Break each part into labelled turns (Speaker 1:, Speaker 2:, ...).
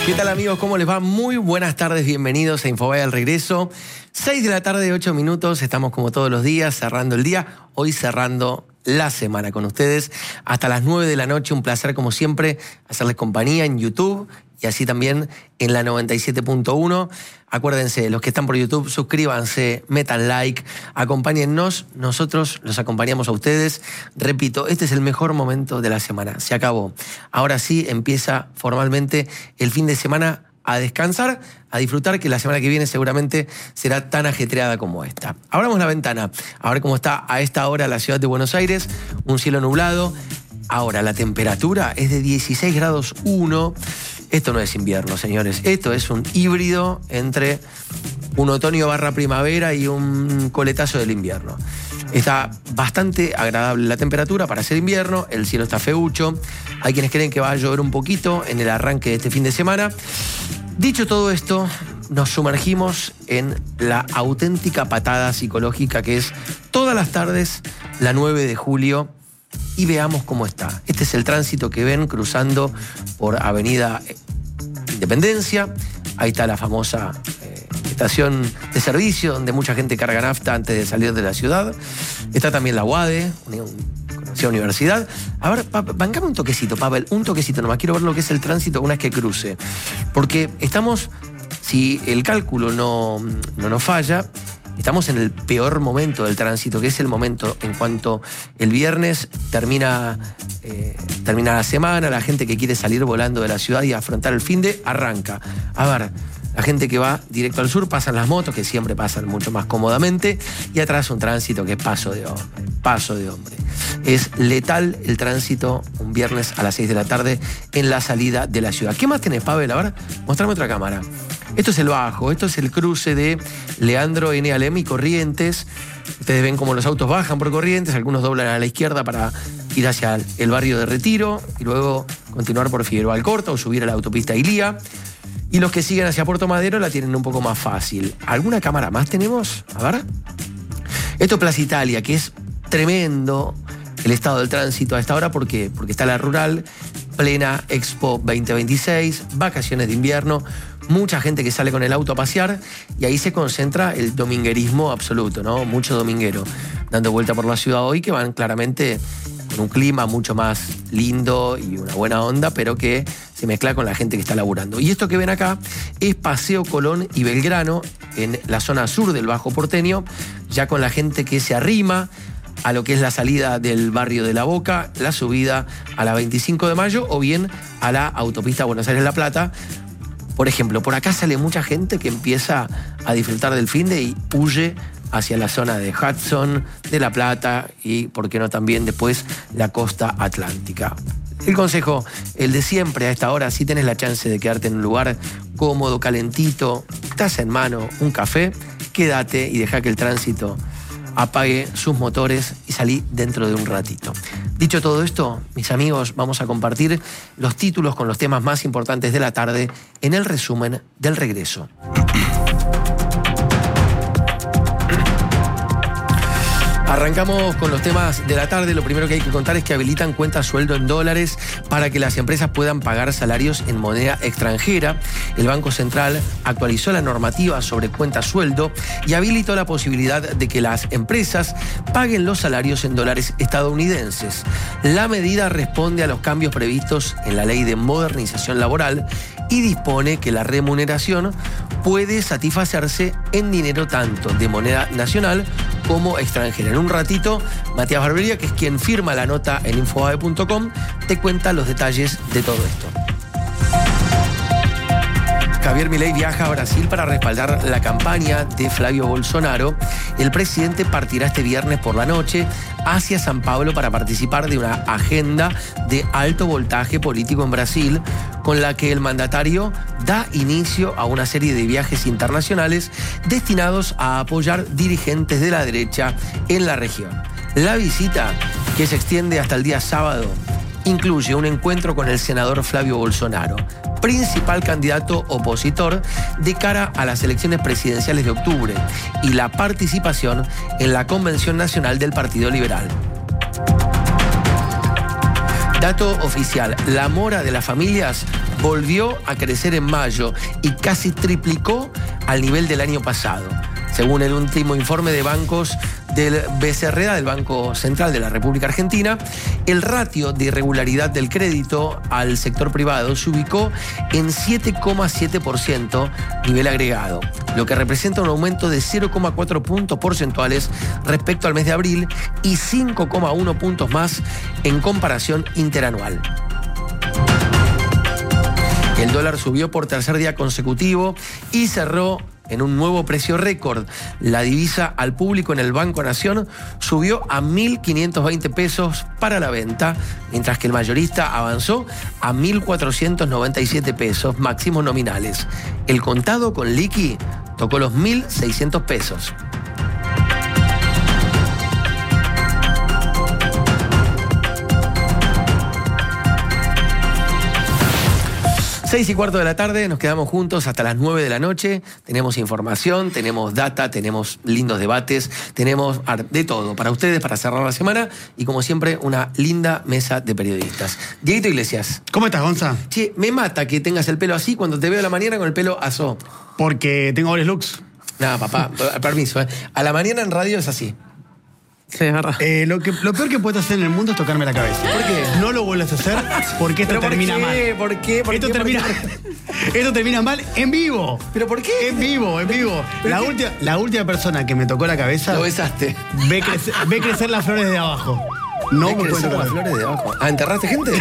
Speaker 1: ¿Qué tal, amigos? ¿Cómo les va? Muy buenas tardes, bienvenidos a Infobae al regreso. 6 de la tarde, 8 minutos, estamos como todos los días, cerrando el día, hoy cerrando la semana con ustedes. Hasta las 9 de la noche, un placer como siempre hacerles compañía en YouTube y así también en la 97.1. Acuérdense, los que están por YouTube, suscríbanse, metan like, acompáñennos, nosotros los acompañamos a ustedes. Repito, este es el mejor momento de la semana, se acabó. Ahora sí empieza formalmente el fin de semana a descansar, a disfrutar, que la semana que viene seguramente será tan ajetreada como esta. Abramos la ventana, a ver cómo está a esta hora la ciudad de Buenos Aires, un cielo nublado. Ahora, la temperatura es de 16 grados 1. Esto no es invierno, señores. Esto es un híbrido entre un otoño / primavera y un coletazo del invierno. Está bastante agradable la temperatura para ser invierno, el cielo está feucho. Hay quienes creen que va a llover un poquito en el arranque de este fin de semana. Dicho todo esto, nos sumergimos en la auténtica patada psicológica que es todas las tardes, la 9 de julio, y veamos cómo está. Este es el tránsito que ven cruzando por Avenida Independencia. Ahí está la famosa estación de servicio donde mucha gente carga nafta antes de salir de la ciudad. Está también la UADE, una conocida universidad. A ver, bancame un toquecito, Pavel, un toquecito nomás. Quiero ver lo que es el tránsito una vez que cruce. Porque estamos, si el cálculo no nos falla, estamos en el peor momento del tránsito, que es el momento en cuanto el viernes termina la semana, la gente que quiere salir volando de la ciudad y afrontar el finde, arranca. A ver, la gente que va directo al sur, pasan las motos, que siempre pasan mucho más cómodamente, y atrás un tránsito que es paso de hombre. Es letal el tránsito un viernes a las 6 de la tarde en la salida de la ciudad. ¿Qué más tenés, Pavel? A ver, mostrame otra cámara. Esto es el Bajo, esto es el cruce de Leandro N. Alem y Corrientes. Ustedes ven cómo los autos bajan por Corrientes, algunos doblan a la izquierda para ir hacia el barrio de Retiro y luego continuar por Figueroa Alcorta o subir a la autopista Ilía. Y los que siguen hacia Puerto Madero la tienen un poco más fácil. ¿Alguna cámara más tenemos? A ver. Esto es Plaza Italia, que es tremendo el estado del tránsito a esta hora. ¿Por qué? Porque está la rural, plena Expo 2026, vacaciones de invierno, mucha gente que sale con el auto a pasear y ahí se concentra el dominguerismo absoluto, ¿no? Mucho dominguero dando vuelta por la ciudad hoy que van claramente con un clima mucho más lindo y una buena onda, pero que se mezcla con la gente que está laburando. Y esto que ven acá es Paseo Colón y Belgrano, en la zona sur del Bajo Porteño, ya con la gente que se arrima a lo que es la salida del barrio de La Boca, la subida a la 25 de mayo o bien a la autopista Buenos Aires-La Plata. Por ejemplo, por acá sale mucha gente que empieza a disfrutar del finde y huye hacia la zona de Hudson, de La Plata y, por qué no, también después la costa atlántica. El consejo, el de siempre a esta hora, si tenés la chance de quedarte en un lugar cómodo, calentito, taza en mano, un café, quédate y deja que el tránsito apague sus motores y salí dentro de un ratito. Dicho todo esto, mis amigos, vamos a compartir los títulos con los temas más importantes de la tarde en el resumen del regreso. Arrancamos con los temas de la tarde. Lo primero que hay que contar es que habilitan cuentas sueldo en dólares para que las empresas puedan pagar salarios en moneda extranjera. El Banco Central actualizó la normativa sobre cuentas sueldo y habilitó la posibilidad de que las empresas paguen los salarios en dólares estadounidenses. La medida responde a los cambios previstos en la Ley de Modernización Laboral y dispone que la remuneración puede satisfacerse en dinero tanto de moneda nacional como extranjera. En un ratito, Matías Barbería, que es quien firma la nota en infobae.com, te cuenta los detalles de todo esto. Javier Milei viaja a Brasil para respaldar la campaña de Flavio Bolsonaro. El presidente partirá este viernes por la noche hacia San Pablo para participar de una agenda de alto voltaje político en Brasil, con la que el mandatario da inicio a una serie de viajes internacionales destinados a apoyar dirigentes de la derecha en la región. La visita, que se extiende hasta el día sábado, incluye un encuentro con el senador Flavio Bolsonaro, principal candidato opositor de cara a las elecciones presidenciales de octubre, y la participación en la Convención Nacional del Partido Liberal. Dato oficial, la mora de las familias volvió a crecer en mayo y casi triplicó al nivel del año pasado. Según el último informe de bancos del BCRA, del Banco Central de la República Argentina, el ratio de irregularidad del crédito al sector privado se ubicó en 7,7% nivel agregado, lo que representa un aumento de 0,4 puntos porcentuales respecto al mes de abril y 5,1 puntos más en comparación interanual. El dólar subió por tercer día consecutivo y cerró en un nuevo precio récord. La divisa al público en el Banco Nación subió a 1.520 pesos para la venta, mientras que el mayorista avanzó a 1.497 pesos, máximos nominales. El contado con liqui tocó los 1.600 pesos. 6:15 de la tarde, nos quedamos juntos hasta las 9 de la noche. Tenemos información, tenemos data, tenemos lindos debates, tenemos de todo para ustedes, para cerrar la semana y como siempre una linda mesa de periodistas. Dieguito Iglesias.
Speaker 2: ¿Cómo estás, Gonza?
Speaker 1: Che, me mata que tengas el pelo así cuando te veo a la mañana con el pelo asó.
Speaker 2: Porque tengo varios looks.
Speaker 1: Nada, papá, permiso. A la mañana en radio es así.
Speaker 3: Sí, es verdad.
Speaker 2: Lo peor que puedes hacer en el mundo es tocarme la cabeza.
Speaker 1: ¿Por qué?
Speaker 2: No lo vuelvas a hacer porque esto termina mal.
Speaker 1: ¿Por qué?
Speaker 2: Esto termina mal en vivo.
Speaker 1: ¿Pero por qué?
Speaker 2: En vivo. La última persona que me tocó la cabeza
Speaker 1: Lo besaste.
Speaker 2: ve crecer las flores de abajo. No me puedo
Speaker 1: las
Speaker 2: tocar.
Speaker 1: flores de abajo. ¿Ah, enterraste gente?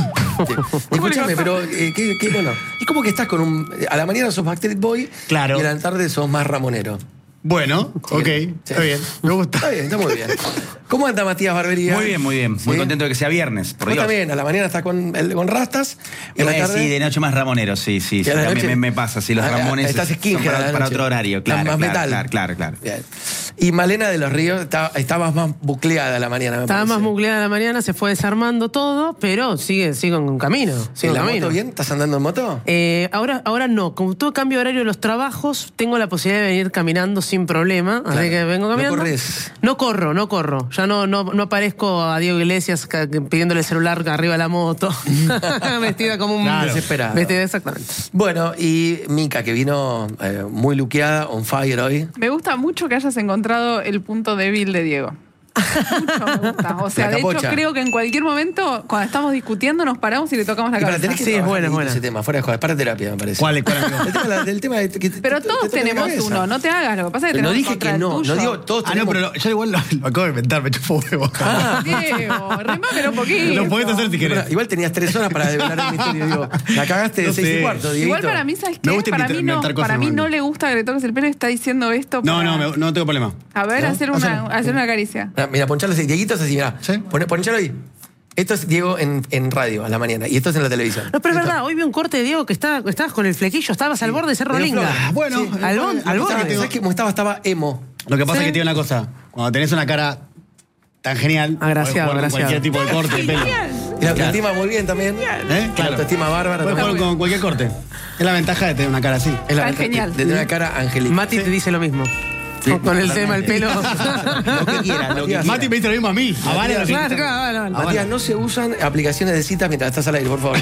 Speaker 1: Escúchame, pero qué bueno. Es como que estás con un... A la mañana sos Backstreet Boy.
Speaker 2: Claro.
Speaker 1: Y a la tarde sos más ramonero.
Speaker 2: Bueno,
Speaker 1: Sí,
Speaker 2: ok,
Speaker 1: sí.
Speaker 2: está bien, me gusta.
Speaker 1: Está bien, está muy bien. ¿Cómo anda Matías Barbería?
Speaker 4: Muy bien, muy bien. Muy
Speaker 1: ¿Sí?
Speaker 4: contento de que sea viernes, por
Speaker 1: Vos
Speaker 4: Dios.
Speaker 1: también, a la mañana estás con rastas. Y a la tarde...
Speaker 4: Sí, de noche más ramonero, sí.
Speaker 1: Y a la
Speaker 4: También
Speaker 1: noche-
Speaker 4: me pasa, sí, los ramones
Speaker 1: Estás skinhead
Speaker 4: son
Speaker 1: a la
Speaker 4: para
Speaker 1: noche.
Speaker 4: otro horario,
Speaker 1: Estás
Speaker 4: claro.
Speaker 1: más metal.
Speaker 4: Claro.
Speaker 1: Bien. Y Malena de los Ríos estabas más bucleada a la mañana, me
Speaker 3: Estaba
Speaker 1: parece.
Speaker 3: más nucleada la mañana, se fue desarmando todo, pero sigue en camino.
Speaker 1: ¿En
Speaker 3: Sigue en
Speaker 1: la
Speaker 3: camino.
Speaker 1: moto bien? ¿Estás andando en moto?
Speaker 3: Ahora no. Como tuve cambio de horario de los trabajos, tengo la posibilidad de venir caminando sin problema.
Speaker 1: Claro.
Speaker 3: Así que vengo caminando.
Speaker 1: ¿No corres?
Speaker 3: No corro. Ya no aparezco a Diego Iglesias pidiéndole el celular arriba de la moto. Vestida como un...
Speaker 2: Claro.
Speaker 1: Desesperado.
Speaker 3: Vestida exactamente.
Speaker 1: Bueno, y Mica, que vino muy luqueada, on fire hoy.
Speaker 5: Me gusta mucho que hayas encontrado el punto débil de Diego. Mucho me gusta. O sea,
Speaker 1: La
Speaker 5: de hecho,
Speaker 1: capocha.
Speaker 5: creo que en cualquier momento, cuando estamos discutiendo, nos paramos y le tocamos la
Speaker 1: Y para,
Speaker 5: cabeza.
Speaker 1: tenés que
Speaker 3: Sí, es
Speaker 1: trabajar
Speaker 3: buena,
Speaker 1: un poquito
Speaker 3: buena.
Speaker 1: ese tema, fuera de joder, para terapia, me parece.
Speaker 2: ¿Cuál, amigo?
Speaker 1: El tema de que
Speaker 5: Pero
Speaker 1: te
Speaker 5: todos
Speaker 1: toca la
Speaker 5: tenemos
Speaker 1: cabeza.
Speaker 5: uno, no te hagas. Lo que pasa es que
Speaker 1: Pero no
Speaker 5: tenemos
Speaker 1: dije
Speaker 5: contra
Speaker 1: que
Speaker 5: el
Speaker 1: no,
Speaker 5: tuyo.
Speaker 1: no digo todos
Speaker 2: Ah, no,
Speaker 1: tenemos...
Speaker 2: pero yo igual lo acabo de inventar, me chupo huevo.
Speaker 5: Diego, remámelo un poquito.
Speaker 2: Lo podés hacer si querés.
Speaker 1: Bueno, igual tenías 3 horas para develar el misterio, digo. La cagaste de
Speaker 2: No
Speaker 1: 6 y
Speaker 2: sé.
Speaker 1: cuarto, Dieguito.
Speaker 5: Igual para mí, ¿sabes qué?
Speaker 2: Me gusta
Speaker 5: Para mí,
Speaker 2: inventar cosas
Speaker 5: para mí no
Speaker 2: nuevas.
Speaker 5: le gusta que le toques el pelo y está diciendo esto.
Speaker 2: No,
Speaker 5: para-
Speaker 2: no tengo problema.
Speaker 5: A ver,
Speaker 1: ¿No?
Speaker 5: hacer una caricia.
Speaker 1: Mira, ponchalo así. Dieguito es así, mira.
Speaker 2: Sí.
Speaker 1: Ponchalo ahí. Esto es Diego en radio a la mañana y esto es en la televisión.
Speaker 3: No, pero es verdad, hoy vi un corte de Diego que estabas con el flequillo, estabas al borde de Cerro
Speaker 1: Pero
Speaker 3: Linga.
Speaker 1: Flor,
Speaker 2: Bueno,
Speaker 1: sí.
Speaker 3: al borde.
Speaker 1: ¿Sabes que como estaba emo?
Speaker 2: Lo que pasa
Speaker 3: Sí.
Speaker 2: es que tiene una cosa. Cuando tenés una cara tan genial,
Speaker 3: Agraciado,
Speaker 2: podés jugar con
Speaker 3: agraciado.
Speaker 2: cualquier tipo de corte de pelo.
Speaker 1: Y la autoestima muy bien también. La
Speaker 2: Claro.
Speaker 1: autoestima bárbara
Speaker 2: Podés
Speaker 1: también.
Speaker 2: jugar con cualquier corte. Es la ventaja de tener una cara así.
Speaker 1: Es la
Speaker 5: Tan
Speaker 1: ventaja
Speaker 5: genial.
Speaker 1: de tener una cara angelical.
Speaker 3: Mati te dice lo mismo. Con el tema del pelo.
Speaker 4: Lo que quieras, lo que
Speaker 1: Matías,
Speaker 2: Mati me dice lo mismo a mí. A Vale,
Speaker 3: Claro, vale.
Speaker 1: Matías, no se usan aplicaciones de citas mientras estás al aire, por favor.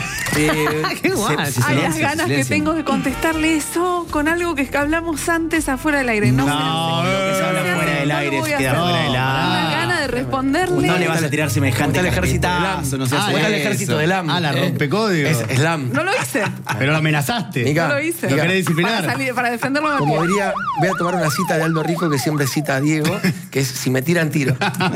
Speaker 3: Qué guay.
Speaker 5: Ay, las
Speaker 4: silencio,
Speaker 5: ganas que
Speaker 4: silencio.
Speaker 5: tengo de contestarle eso con algo que hablamos antes afuera del aire. No,
Speaker 2: No,
Speaker 5: se hace.
Speaker 2: lo que se habla
Speaker 5: No se
Speaker 4: fuera
Speaker 5: hace,
Speaker 4: del
Speaker 5: no
Speaker 4: aire
Speaker 5: lo voy
Speaker 4: se
Speaker 5: a
Speaker 4: queda
Speaker 5: hacer.
Speaker 4: fuera del
Speaker 5: Una
Speaker 4: aire.
Speaker 5: gana de responderle.
Speaker 4: No le vas a tirar semejante
Speaker 1: Está el ejército del
Speaker 4: carpetazo,
Speaker 1: AM.
Speaker 4: no seas
Speaker 1: Está el
Speaker 4: eso.
Speaker 1: ejército del AM.
Speaker 2: Ah, la rompecódigo.
Speaker 1: Es slam.
Speaker 5: No lo hice.
Speaker 2: Pero lo amenazaste.
Speaker 1: Mica,
Speaker 5: No lo hice.
Speaker 2: ¿Lo querés disciplinar?
Speaker 5: Para defenderlo de
Speaker 1: Como
Speaker 5: pie.
Speaker 1: diría, voy a tomar una cita de Aldo Rico que siempre cita a Diego, que es si me tiran tiro.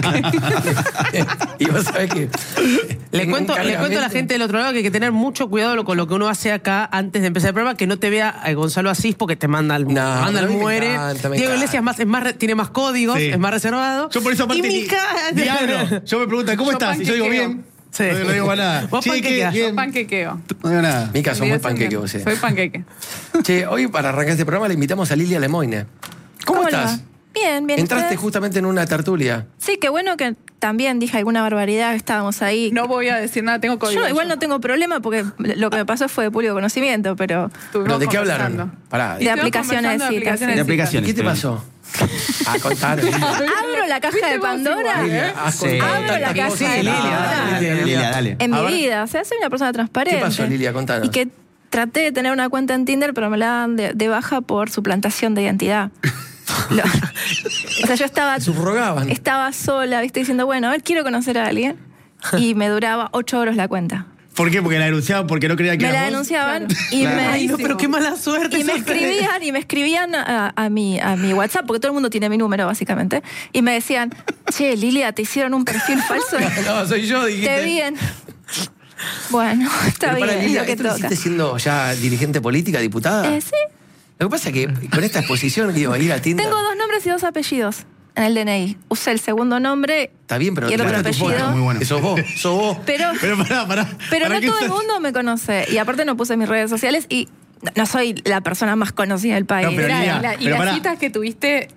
Speaker 1: Y vos sabés que...
Speaker 3: Le cuento a la gente del otro lado que hay que tener mucho cuidado con lo que uno hace acá antes de empezar el programa, que no te vea Gonzalo Asís porque te manda al
Speaker 1: a mí me
Speaker 3: muere.
Speaker 1: encanta, me
Speaker 3: Diego
Speaker 1: encanta.
Speaker 3: Iglesias tiene más códigos,
Speaker 2: Sí.
Speaker 3: es más reservado.
Speaker 2: Yo por eso aparte
Speaker 3: Y Mica...
Speaker 2: Diablo. Yo me pregunto, ¿cómo
Speaker 5: Yo
Speaker 2: estás? Y yo digo
Speaker 5: panquequeo.
Speaker 2: bien.
Speaker 3: Sí.
Speaker 2: No digo para nada.
Speaker 3: Vos
Speaker 2: Che,
Speaker 3: panquequeás.
Speaker 2: ¿qué?
Speaker 5: Yo
Speaker 2: Bien.
Speaker 5: panquequeo.
Speaker 2: No digo nada.
Speaker 1: Mica, sos muy
Speaker 5: Olvídate
Speaker 1: panqueque
Speaker 5: que-
Speaker 1: vos, sí.
Speaker 5: Soy panqueque.
Speaker 1: Che, hoy para arrancar este programa le invitamos a Lilia Lemoine. ¿Cómo
Speaker 5: ¿Cómo le
Speaker 1: estás?
Speaker 5: va?
Speaker 6: Bien.
Speaker 1: Entraste
Speaker 6: ¿ustedes?
Speaker 1: justamente en una tertulia.
Speaker 6: Sí, qué bueno que también dije alguna barbaridad, estábamos ahí.
Speaker 5: No voy a decir nada, tengo código.
Speaker 6: Yo igual no tengo problema porque lo que me pasó fue de público conocimiento, pero
Speaker 1: ¿Pero de qué hablaron? Pará.
Speaker 6: De aplicaciones de citas.
Speaker 4: De aplicaciones.
Speaker 1: ¿Qué te
Speaker 4: pero-
Speaker 1: pasó? A contar.
Speaker 6: Abro la caja de Pandora.
Speaker 4: Sí.
Speaker 6: Abro la caja de Pandora.
Speaker 4: Lilia, dale.
Speaker 6: En
Speaker 1: A
Speaker 6: mi
Speaker 1: ver.
Speaker 6: vida, o sea, soy una persona transparente.
Speaker 1: ¿Qué pasó, Lilia? Contanos.
Speaker 6: Y que traté de tener una cuenta en Tinder, pero me la dan de baja por suplantación de identidad. O sea, yo
Speaker 1: Subrogaban.
Speaker 6: estaba sola, ¿viste? Diciendo, bueno, a ver, quiero conocer a alguien. Y me duraba 8 horas la cuenta.
Speaker 2: ¿Por qué? Porque la denunciaban porque no creía que
Speaker 6: Me la
Speaker 2: eras vos.
Speaker 6: denunciaban y
Speaker 4: Claro.
Speaker 6: me...
Speaker 3: Ay, no, pero qué mala suerte.
Speaker 6: Y me
Speaker 3: eso.
Speaker 6: escribían a mi WhatsApp, porque todo el mundo tiene mi número, básicamente. Y me decían, che, Lilia, te hicieron un perfil falso.
Speaker 1: No, soy yo, dijiste.
Speaker 6: Te vi en... Bueno, está
Speaker 1: Pero
Speaker 6: bien,
Speaker 1: para,
Speaker 6: es
Speaker 1: Lilia,
Speaker 6: lo que
Speaker 1: ¿esto lo
Speaker 6: toca.
Speaker 1: hiciste siendo ya dirigente política, diputada?
Speaker 6: Sí,
Speaker 1: Lo que pasa es que con esta exposición, digo, ir a Tinder...
Speaker 6: tengo 2 nombres y 2 apellidos en el DNI. Usé el segundo nombre
Speaker 1: Está bien, pero
Speaker 6: y el otro
Speaker 1: claro, tu foto.
Speaker 6: apellido.
Speaker 2: Muy bueno.
Speaker 1: Sos vos.
Speaker 6: Pero
Speaker 2: Pero pará.
Speaker 6: Pero
Speaker 2: ¿Para
Speaker 6: no
Speaker 2: qué
Speaker 6: todo el
Speaker 2: estás?
Speaker 6: mundo me conoce. Y aparte no puse mis redes sociales y no soy la persona más conocida del país.
Speaker 2: No, pero
Speaker 5: Mirá,
Speaker 2: Lilia,
Speaker 5: y
Speaker 2: pero
Speaker 5: las
Speaker 2: pará.
Speaker 5: citas que tuviste,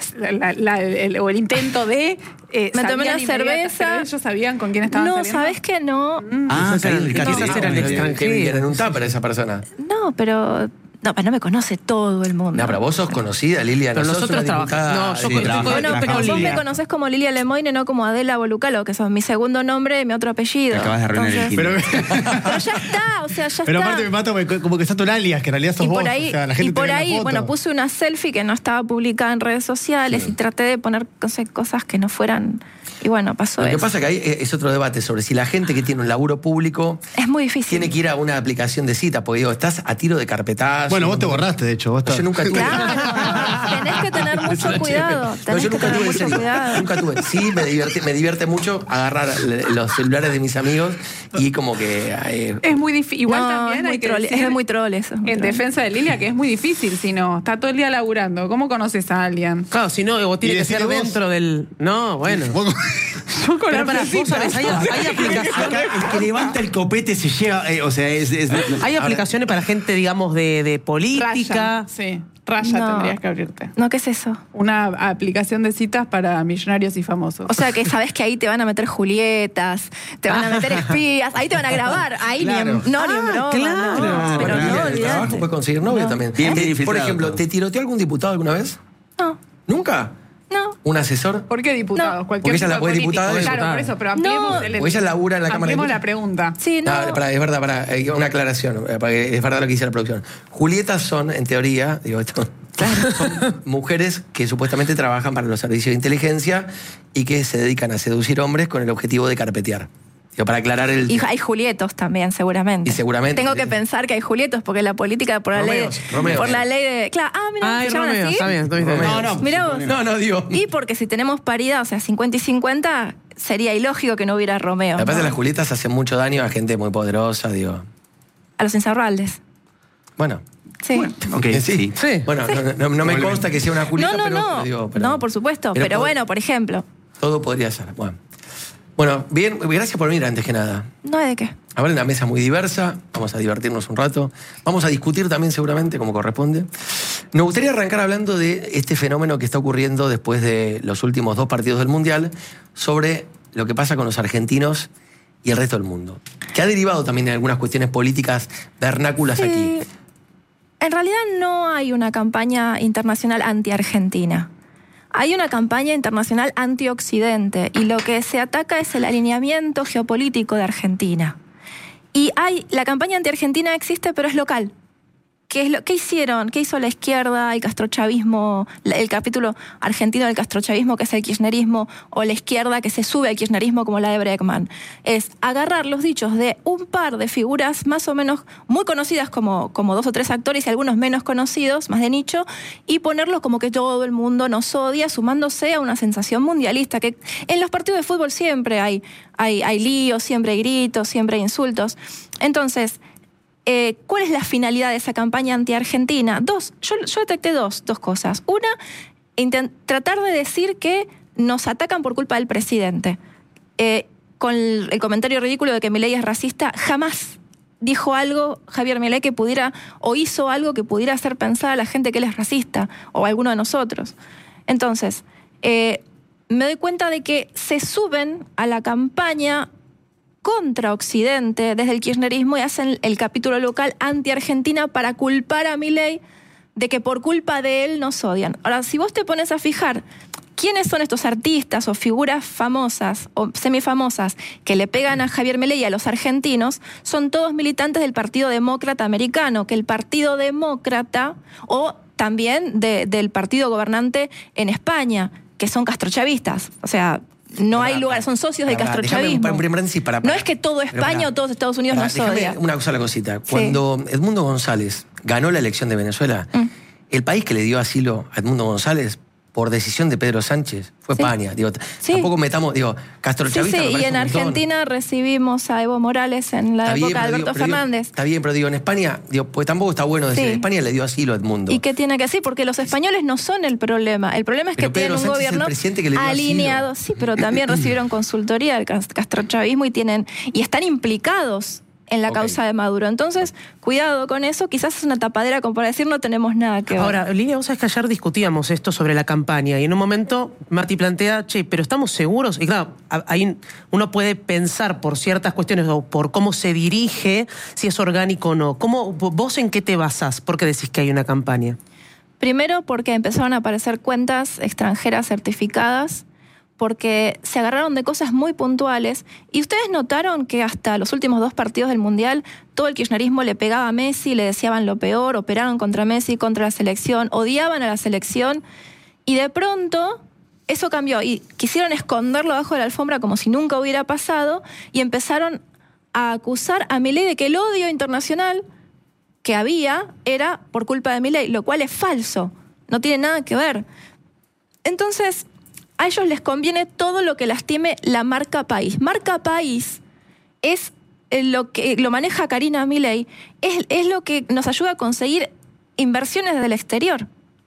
Speaker 5: o el intento de...
Speaker 6: Me tomé
Speaker 5: sabían
Speaker 6: una cerveza.
Speaker 5: pero ellos sabían con quién estaban
Speaker 6: No,
Speaker 5: saliendo.
Speaker 6: ¿sabes qué? No.
Speaker 4: Ah,
Speaker 1: Quizás
Speaker 4: caí en el
Speaker 1: era-
Speaker 4: caso.
Speaker 3: quizás era el
Speaker 1: que
Speaker 3: extranjero.
Speaker 1: vivían en un tupper esa persona.
Speaker 6: No, pero no me conoce todo el mundo.
Speaker 1: No, pero vos sos conocida, Lilia.
Speaker 3: Pero
Speaker 1: no sos
Speaker 3: nosotros
Speaker 1: una diputada.
Speaker 3: trabajamos. No, yo
Speaker 4: Sí,
Speaker 3: estoy
Speaker 4: trabaja-
Speaker 6: Bueno, pero
Speaker 4: trabajamos
Speaker 6: vos
Speaker 4: Lilia.
Speaker 6: me conocés como Lilia Lemoyne, no como Adela Bolucalo, que son mi segundo nombre y mi otro apellido.
Speaker 4: Te acabas de arruinar el
Speaker 6: Entonces-
Speaker 4: Tinder.
Speaker 6: Pero ya está, o sea, ya
Speaker 2: Pero
Speaker 6: está.
Speaker 2: aparte me mato porque como que está tu alias, que en realidad sos
Speaker 6: Y
Speaker 2: vos.
Speaker 6: por ahí,
Speaker 2: o sea, la gente
Speaker 6: y por
Speaker 2: te ve en la
Speaker 6: ahí
Speaker 2: foto.
Speaker 6: bueno, puse una selfie que no estaba publicada en redes sociales y traté de poner cosas que no fueran. Y bueno, pasó
Speaker 1: Lo que
Speaker 6: eso.
Speaker 1: pasa es que ahí es otro debate sobre si la gente que tiene un laburo público
Speaker 6: Es muy difícil.
Speaker 1: tiene que ir a una aplicación de cita, porque digo, estás a tiro de carpetazo.
Speaker 2: Bueno, vos te borraste, de hecho. Vos
Speaker 1: Yo nunca tuve.
Speaker 6: Claro, tenés que tener mucho cuidado.
Speaker 1: No,
Speaker 6: Tenés
Speaker 1: yo
Speaker 6: que
Speaker 1: nunca
Speaker 6: tener
Speaker 1: tuve, en
Speaker 6: mucho
Speaker 1: serio.
Speaker 6: cuidado.
Speaker 1: Nunca tuve. Sí, me divierte mucho agarrar los celulares de mis amigos y como que...
Speaker 5: Es muy difícil. Igual
Speaker 6: No,
Speaker 5: también
Speaker 6: es muy
Speaker 5: hay que
Speaker 6: troll,
Speaker 5: decir,
Speaker 6: es muy troll eso. es muy
Speaker 5: en
Speaker 6: troll.
Speaker 5: defensa de Lilia, que es muy difícil si no. Está todo el día laburando. ¿Cómo conoces a alguien?
Speaker 3: Claro, si no, o tiene
Speaker 2: Y
Speaker 3: que ser
Speaker 2: decile vos.
Speaker 3: dentro del. No, bueno.
Speaker 2: Vos-
Speaker 5: Yo con
Speaker 3: Pero
Speaker 5: la
Speaker 3: para, vos
Speaker 5: fresita.
Speaker 3: sabés, hay aplicaciones.
Speaker 4: Acá el que levanta el copete se lleva, o sea,
Speaker 3: Hay aplicaciones para gente, digamos, de política.
Speaker 5: Raya, sí. Raya
Speaker 6: No.
Speaker 5: tendrías que abrirte.
Speaker 6: No, ¿qué es eso?
Speaker 5: Una aplicación de citas para millonarios y famosos.
Speaker 6: O sea, que sabés que ahí te van a meter Julietas, te van a meter espías, ahí te van a grabar. Ahí
Speaker 2: Claro.
Speaker 6: ni en broma,
Speaker 3: claro.
Speaker 6: no, pero
Speaker 1: Bueno,
Speaker 6: no,
Speaker 1: en el trabajo
Speaker 6: olvidate.
Speaker 1: puedes conseguir novio
Speaker 6: No.
Speaker 1: también.
Speaker 4: Bien, bien
Speaker 1: Por
Speaker 4: infiltrado
Speaker 1: ejemplo,
Speaker 4: todo.
Speaker 1: ¿te tiroteó algún diputado alguna vez?
Speaker 6: No,
Speaker 1: ¿Nunca?
Speaker 6: no.
Speaker 1: ¿Un asesor?
Speaker 5: ¿Por qué diputados?
Speaker 6: No.
Speaker 5: Cualquier
Speaker 1: Porque ella
Speaker 5: tipo
Speaker 1: la
Speaker 5: de
Speaker 1: fue
Speaker 5: político.
Speaker 1: diputada, es
Speaker 5: Claro,
Speaker 3: diputada.
Speaker 5: por eso, pero ampliemos
Speaker 6: No.
Speaker 5: el-
Speaker 1: Porque ella labura en la Cámara de
Speaker 5: ampliemos
Speaker 1: Diputados.
Speaker 5: la pregunta.
Speaker 6: Sí, no.
Speaker 1: Es verdad, una aclaración, porque es verdad lo que dice la producción. Julietas son, en teoría, digo esto, son mujeres que supuestamente trabajan para los servicios de inteligencia y que se dedican a seducir hombres con el objetivo de carpetear. Digo, para aclarar el...
Speaker 6: Y hay Julietos también, seguramente.
Speaker 1: Y seguramente.
Speaker 6: Tengo que pensar que hay Julietos, porque la política, por la
Speaker 1: Romeos,
Speaker 6: ley.
Speaker 1: Romeos.
Speaker 6: Por la ley de. Claro, mira,
Speaker 3: Ay,
Speaker 6: se llaman
Speaker 3: Romeo,
Speaker 6: así.
Speaker 3: está bien, está bien.
Speaker 1: Romeo.
Speaker 4: No,
Speaker 6: Mirá vos.
Speaker 1: No, digo...
Speaker 6: Y porque si tenemos paridad, o sea, 50 y 50, sería ilógico que no hubiera Romeo.
Speaker 1: Lo que pasa es que
Speaker 6: ¿no?
Speaker 1: las Julietas hacen mucho daño a gente muy poderosa, digo.
Speaker 6: A los Insaurraldes.
Speaker 1: Bueno.
Speaker 6: Sí.
Speaker 4: Ok, sí.
Speaker 3: Sí.
Speaker 1: Bueno, no me consta que sea una Julieta,
Speaker 6: No,
Speaker 1: pero digo, pero-
Speaker 6: no, por supuesto. Pero bueno, por ejemplo.
Speaker 1: Todo podría ser. Bueno, bien, gracias por venir antes que nada.
Speaker 6: No hay de qué.
Speaker 1: Habrá una mesa muy diversa, vamos a divertirnos un rato, vamos a discutir también seguramente como corresponde. Nos gustaría arrancar hablando de este fenómeno que está ocurriendo después de los últimos 2 partidos del Mundial, sobre lo que pasa con los argentinos y el resto del mundo, que ha derivado también en algunas cuestiones políticas vernáculas aquí.
Speaker 6: En realidad no hay una campaña internacional anti-Argentina. Hay una campaña internacional anti-Occidente y lo que se ataca es el alineamiento geopolítico de Argentina. Y la campaña anti-Argentina existe, pero es local. ¿Qué hicieron? ¿Qué hizo la izquierda, el castrochavismo, el capítulo argentino del castrochavismo, que es el kirchnerismo, o la izquierda que se sube al kirchnerismo como la de Bregman? Es agarrar los dichos de un par de figuras más o menos muy conocidas como 2 o 3 actores y algunos menos conocidos, más de nicho, y ponerlos como que todo el mundo nos odia, sumándose a una sensación mundialista, que en los partidos de fútbol siempre hay líos, siempre hay gritos, siempre hay insultos. Entonces, ¿cuál es la finalidad de esa campaña anti-argentina? Yo detecté dos cosas. Una, tratar de decir que nos atacan por culpa del presidente. Con el comentario ridículo de que Milei es racista, jamás dijo algo Javier Milei que pudiera, o hizo algo que pudiera hacer pensar a la gente que él es racista, o a alguno de nosotros. Entonces, me doy cuenta de que se suben a la campaña contra Occidente desde el kirchnerismo y hacen el capítulo local anti-Argentina para culpar a Milei de que por culpa de él nos odian. Ahora, si vos te pones a fijar quiénes son estos artistas o figuras famosas o semifamosas que le pegan a Javier Milei y a los argentinos, son todos militantes del Partido Demócrata Americano, que el Partido Demócrata, o también del partido gobernante en España, que son castrochavistas. O sea, no hay lugar, son socios del castrochavismo. No es que todo España o todos Estados Unidos nos odia.
Speaker 1: Una sola cosita. Cuando Edmundo González ganó la elección de Venezuela, el país que le dio asilo a Edmundo González por decisión de Pedro Sánchez fue España. Digo, tampoco metamos, castrochavista.
Speaker 6: Sí, y en Argentina recibimos a Evo Morales en la época de Alberto Fernández.
Speaker 1: Está bien, pero en España, pues tampoco está bueno decir, España le dio asilo a Edmundo.
Speaker 6: ¿Y qué tiene que decir? Porque los españoles no son el problema. El problema es que tienen un gobierno alineado. Sí, pero también recibieron consultoría del castrochavismo y están implicados en la causa de Maduro. Entonces, cuidado con eso. Quizás es una tapadera como para decir no tenemos nada que ver.
Speaker 3: Ahora, Lidia, vos sabés que ayer discutíamos esto sobre la campaña y en un momento Mati plantea, pero ¿estamos seguros? Y claro, ahí uno puede pensar por ciertas cuestiones o por cómo se dirige, si es orgánico o no. ¿Vos en qué te basás? ¿Por qué decís que hay una campaña?
Speaker 6: Primero, porque empezaron a aparecer cuentas extranjeras certificadas, porque se agarraron de cosas muy puntuales. Y ustedes notaron que hasta los últimos 2 partidos del Mundial, todo el kirchnerismo le pegaba a Messi, le deseaban lo peor, operaron contra Messi, contra la selección, odiaban a la selección. Y de pronto eso cambió y quisieron esconderlo bajo de la alfombra como si nunca hubiera pasado y empezaron a acusar a Milei de que el odio internacional que había era por culpa de Milei, lo cual es falso, no tiene nada que ver. Entonces, a ellos les conviene todo lo que lastime la marca país. Marca país es lo que lo maneja Karina Milei, es lo que nos ayuda a conseguir inversiones desde el exterior.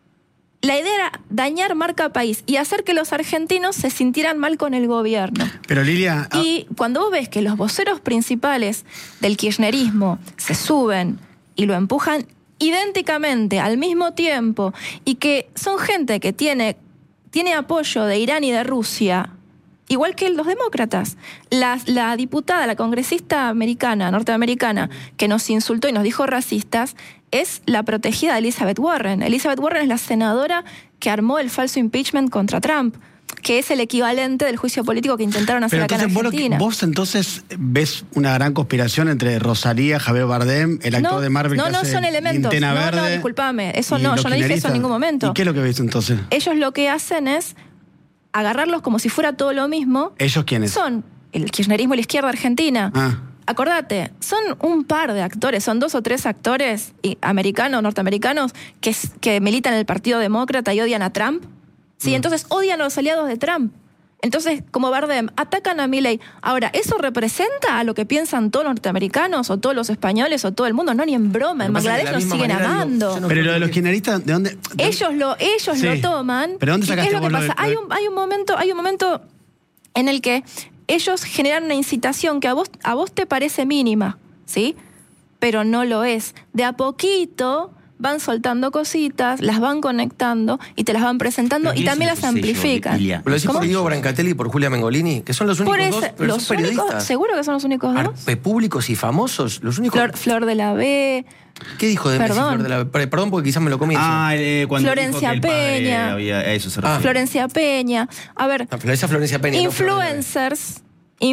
Speaker 6: La idea era dañar marca país y hacer que los argentinos se sintieran mal con el gobierno.
Speaker 2: Pero Lilia...
Speaker 6: Y cuando vos ves que los voceros principales del kirchnerismo se suben y lo empujan idénticamente al mismo tiempo y que son gente que tiene apoyo de Irán y de Rusia, igual que los demócratas. La diputada, la congresista norteamericana, que nos insultó y nos dijo racistas, es la protegida de Elizabeth Warren. Elizabeth Warren es la senadora que armó el falso impeachment contra Trump, que es el equivalente del juicio político que intentaron hacer acá en Argentina.
Speaker 2: Vos entonces ves una gran conspiración entre Rosalía, Javier Bardem, el actor de Marvel que hace
Speaker 6: son elementos.
Speaker 2: No,
Speaker 6: disculpame. Eso no, yo no dije eso en ningún momento.
Speaker 2: ¿Y qué es lo que ves entonces?
Speaker 6: Ellos lo que hacen es agarrarlos como si fuera todo lo mismo.
Speaker 2: ¿Ellos quiénes?
Speaker 6: Son el kirchnerismo y la izquierda argentina. Acordate, son un par de actores, son 2 o 3 actores americanos, norteamericanos, que militan en el Partido Demócrata y odian a Trump. Sí, entonces odian a los aliados de Trump. Entonces, como Bardem, atacan a Milei. Ahora, ¿eso representa a lo que piensan todos los norteamericanos o todos los españoles o todo el mundo? No, ni en broma. En Bangladesh nos siguen amando.
Speaker 2: Pero lo de los kirchneristas, ¿de dónde?
Speaker 6: Ellos lo toman.
Speaker 2: ¿Pero dónde sacaste
Speaker 6: ¿Qué es lo que pasa? Hay un momento en el que ellos generan una incitación que a vos te parece mínima, ¿sí? Pero no lo es. De a poquito van soltando cositas, las van conectando y te las van presentando y también las amplifican.
Speaker 1: ¿Lo decís por Diego Brancatelli y por Julia Mengolini? Que son los únicos dos, pero son periodistas.
Speaker 6: ¿Seguro que son los únicos dos?
Speaker 1: Públicos y famosos, los únicos.
Speaker 6: Flor de la B.
Speaker 1: ¿Qué dijo de Messi, Flor de la B? Perdón, porque quizás me lo comí.
Speaker 6: Cuando Florencia Peña. Florencia Peña. A ver.
Speaker 1: Esa Florencia Peña.
Speaker 6: Influencers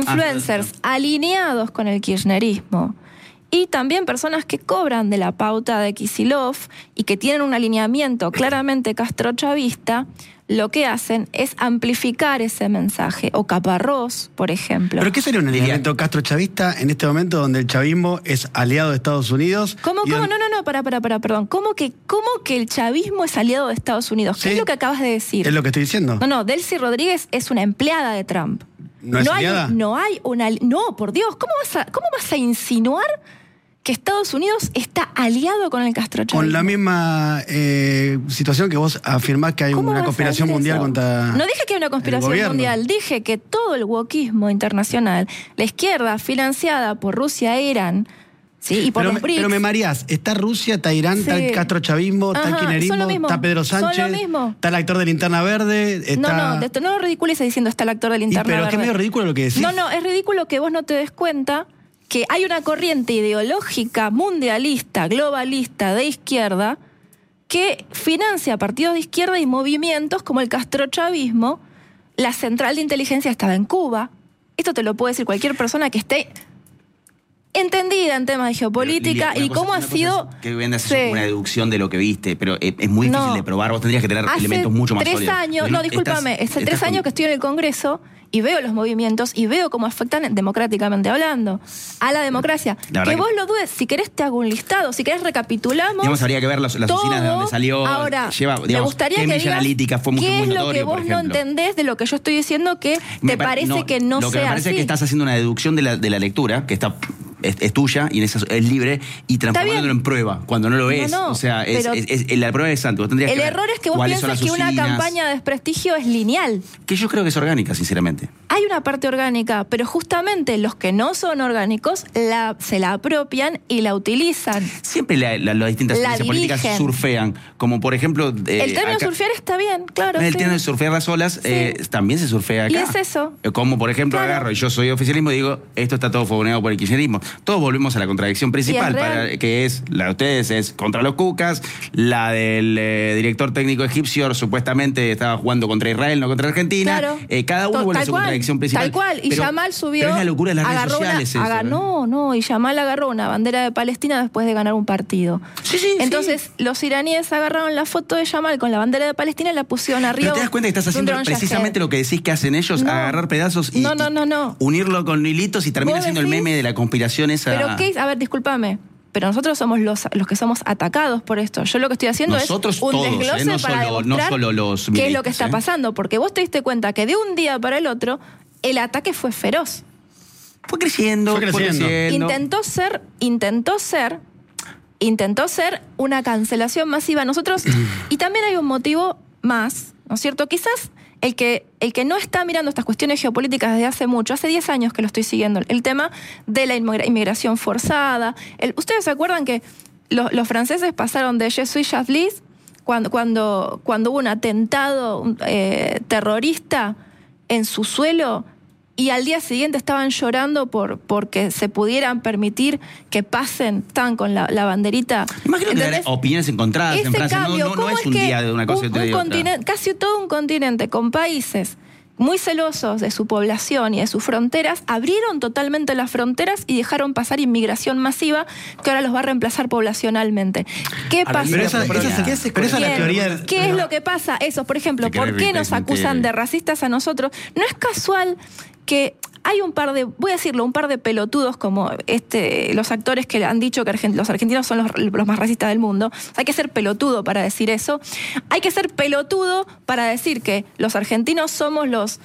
Speaker 6: alineados con el kirchnerismo. Y también personas que cobran de la pauta de Kicillof y que tienen un alineamiento claramente castrochavista, lo que hacen es amplificar ese mensaje. O Caparrós, por ejemplo.
Speaker 2: ¿Pero qué sería un alineamiento castrochavista en este momento donde el chavismo es aliado de Estados Unidos?
Speaker 6: ¿Cómo? Perdón. ¿Cómo que el chavismo es aliado de Estados Unidos? ¿Qué es lo que acabas de decir?
Speaker 2: Es lo que estoy diciendo.
Speaker 6: No, Delcy Rodríguez es una empleada de Trump.
Speaker 2: ¿No es aliada?
Speaker 6: No, por Dios, ¿cómo vas a insinuar que Estados Unidos está aliado con el castrochavismo?
Speaker 2: Con la misma situación que vos afirmás que hay una conspiración mundial contra...
Speaker 6: No dije que hay una conspiración mundial, dije que todo el wokismo internacional, la izquierda financiada por Rusia e Irán, ¿sí? Y por los BRICS.
Speaker 2: Pero me mareás, está Rusia, está Irán, está el castrochavismo, está el kirchnerismo, está Pedro Sánchez,
Speaker 6: son lo mismo.
Speaker 2: Está el actor de Linterna Verde. Está...
Speaker 6: No lo ridiculices diciendo está el actor de Linterna Verde.
Speaker 2: Pero es que es medio ridículo lo que decís.
Speaker 6: No, es ridículo que vos no te des cuenta que hay una corriente ideológica mundialista, globalista, de izquierda, que financia partidos de izquierda y movimientos como el castrochavismo. La central de inteligencia estaba en Cuba. Esto te lo puede decir cualquier persona que esté entendida en temas de geopolítica.
Speaker 4: Lilia,
Speaker 6: y cómo ha sido...
Speaker 4: Que vendas una deducción de lo que viste, pero es muy difícil de probar. Vos tendrías que tener elementos mucho más sólidos.
Speaker 6: Discúlpame, hace 3 años que estoy en el Congreso y veo los movimientos y veo cómo afectan democráticamente hablando a la democracia. Que vos lo dudes, si querés te hago un listado, si querés recapitulamos.
Speaker 4: Digamos, habría que ver las oficinas de donde salió.
Speaker 6: Ahora,
Speaker 4: digamos,
Speaker 6: me gustaría que
Speaker 4: Cambridge
Speaker 6: digas
Speaker 4: Analytica fue
Speaker 6: qué es
Speaker 4: muy
Speaker 6: lo que vos no entendés de lo que yo estoy diciendo que te parece que no sea así.
Speaker 4: Lo que me parece es que estás haciendo una deducción de la lectura, que es tuya y es libre, y transformándolo en prueba, cuando no lo es. O sea, la prueba es santo. El
Speaker 6: error es que vos pienses que una campaña de desprestigio es lineal.
Speaker 4: Que yo creo que es orgánica, sinceramente.
Speaker 6: Hay una parte orgánica, pero justamente los que no son orgánicos se la apropian y la utilizan.
Speaker 4: Siempre las distintas ciencias políticas surfean, como por ejemplo...
Speaker 6: el término surfear está bien, claro.
Speaker 4: El término de surfear las olas también se surfea acá.
Speaker 6: Y es eso.
Speaker 4: Como por ejemplo agarro y yo soy oficialismo y digo, esto está todo fogoneado por el kirchnerismo. Todos volvemos a la contradicción principal, que es la de ustedes es contra los cucas, la del director técnico egipcio supuestamente estaba jugando contra Israel, no contra Argentina. Claro. Cada uno vuelve a su contradicción principal.
Speaker 6: Tal cual. Y Yamal subió...
Speaker 4: Pero es la locura de las redes sociales
Speaker 6: y Yamal agarró una bandera de Palestina después de ganar un partido. Entonces, los iraníes agarraron la foto de Yamal con la bandera de Palestina y la pusieron arriba.
Speaker 4: ¿Pero te das cuenta que estás haciendo precisamente lo que decís que hacen ellos? Agarrar pedazos y unirlo con hilitos y termina siendo el meme de la conspiración esa...
Speaker 6: Pero a ver, discúlpame. Pero nosotros somos los que somos atacados por esto. Yo lo que estoy haciendo es un desglose para demostrar qué es lo que está pasando. Porque vos te diste cuenta que de un día para el otro, el ataque fue feroz.
Speaker 4: Fue creciendo.
Speaker 6: Intentó ser una cancelación masiva. Nosotros, y también hay un motivo más, ¿no es cierto? Quizás el que no está mirando estas cuestiones geopolíticas desde hace mucho, hace 10 años que lo estoy siguiendo, el tema de la inmigración forzada. ¿Ustedes se acuerdan que los franceses pasaron de Je suis Charlis cuando hubo un atentado terrorista en su suelo? Y al día siguiente estaban llorando porque se pudieran permitir que pasen tan con la banderita.
Speaker 4: Imagino que hay opiniones encontradas en Francia. No es un día de una cosa y otra.
Speaker 6: Casi todo un continente con países muy celosos de su población y de sus fronteras, abrieron totalmente las fronteras y dejaron pasar inmigración masiva que ahora los va a reemplazar poblacionalmente. ¿Qué pasa?
Speaker 2: Pero esa es la teoría.
Speaker 6: ¿Qué es lo que pasa? Eso, por ejemplo, ¿por qué nos acusan de racistas a nosotros? No es casual que hay un par de pelotudos como los actores que han dicho que los argentinos son los más racistas del mundo. Hay que ser pelotudo para decir eso. Hay que ser pelotudo para decir que los argentinos somos los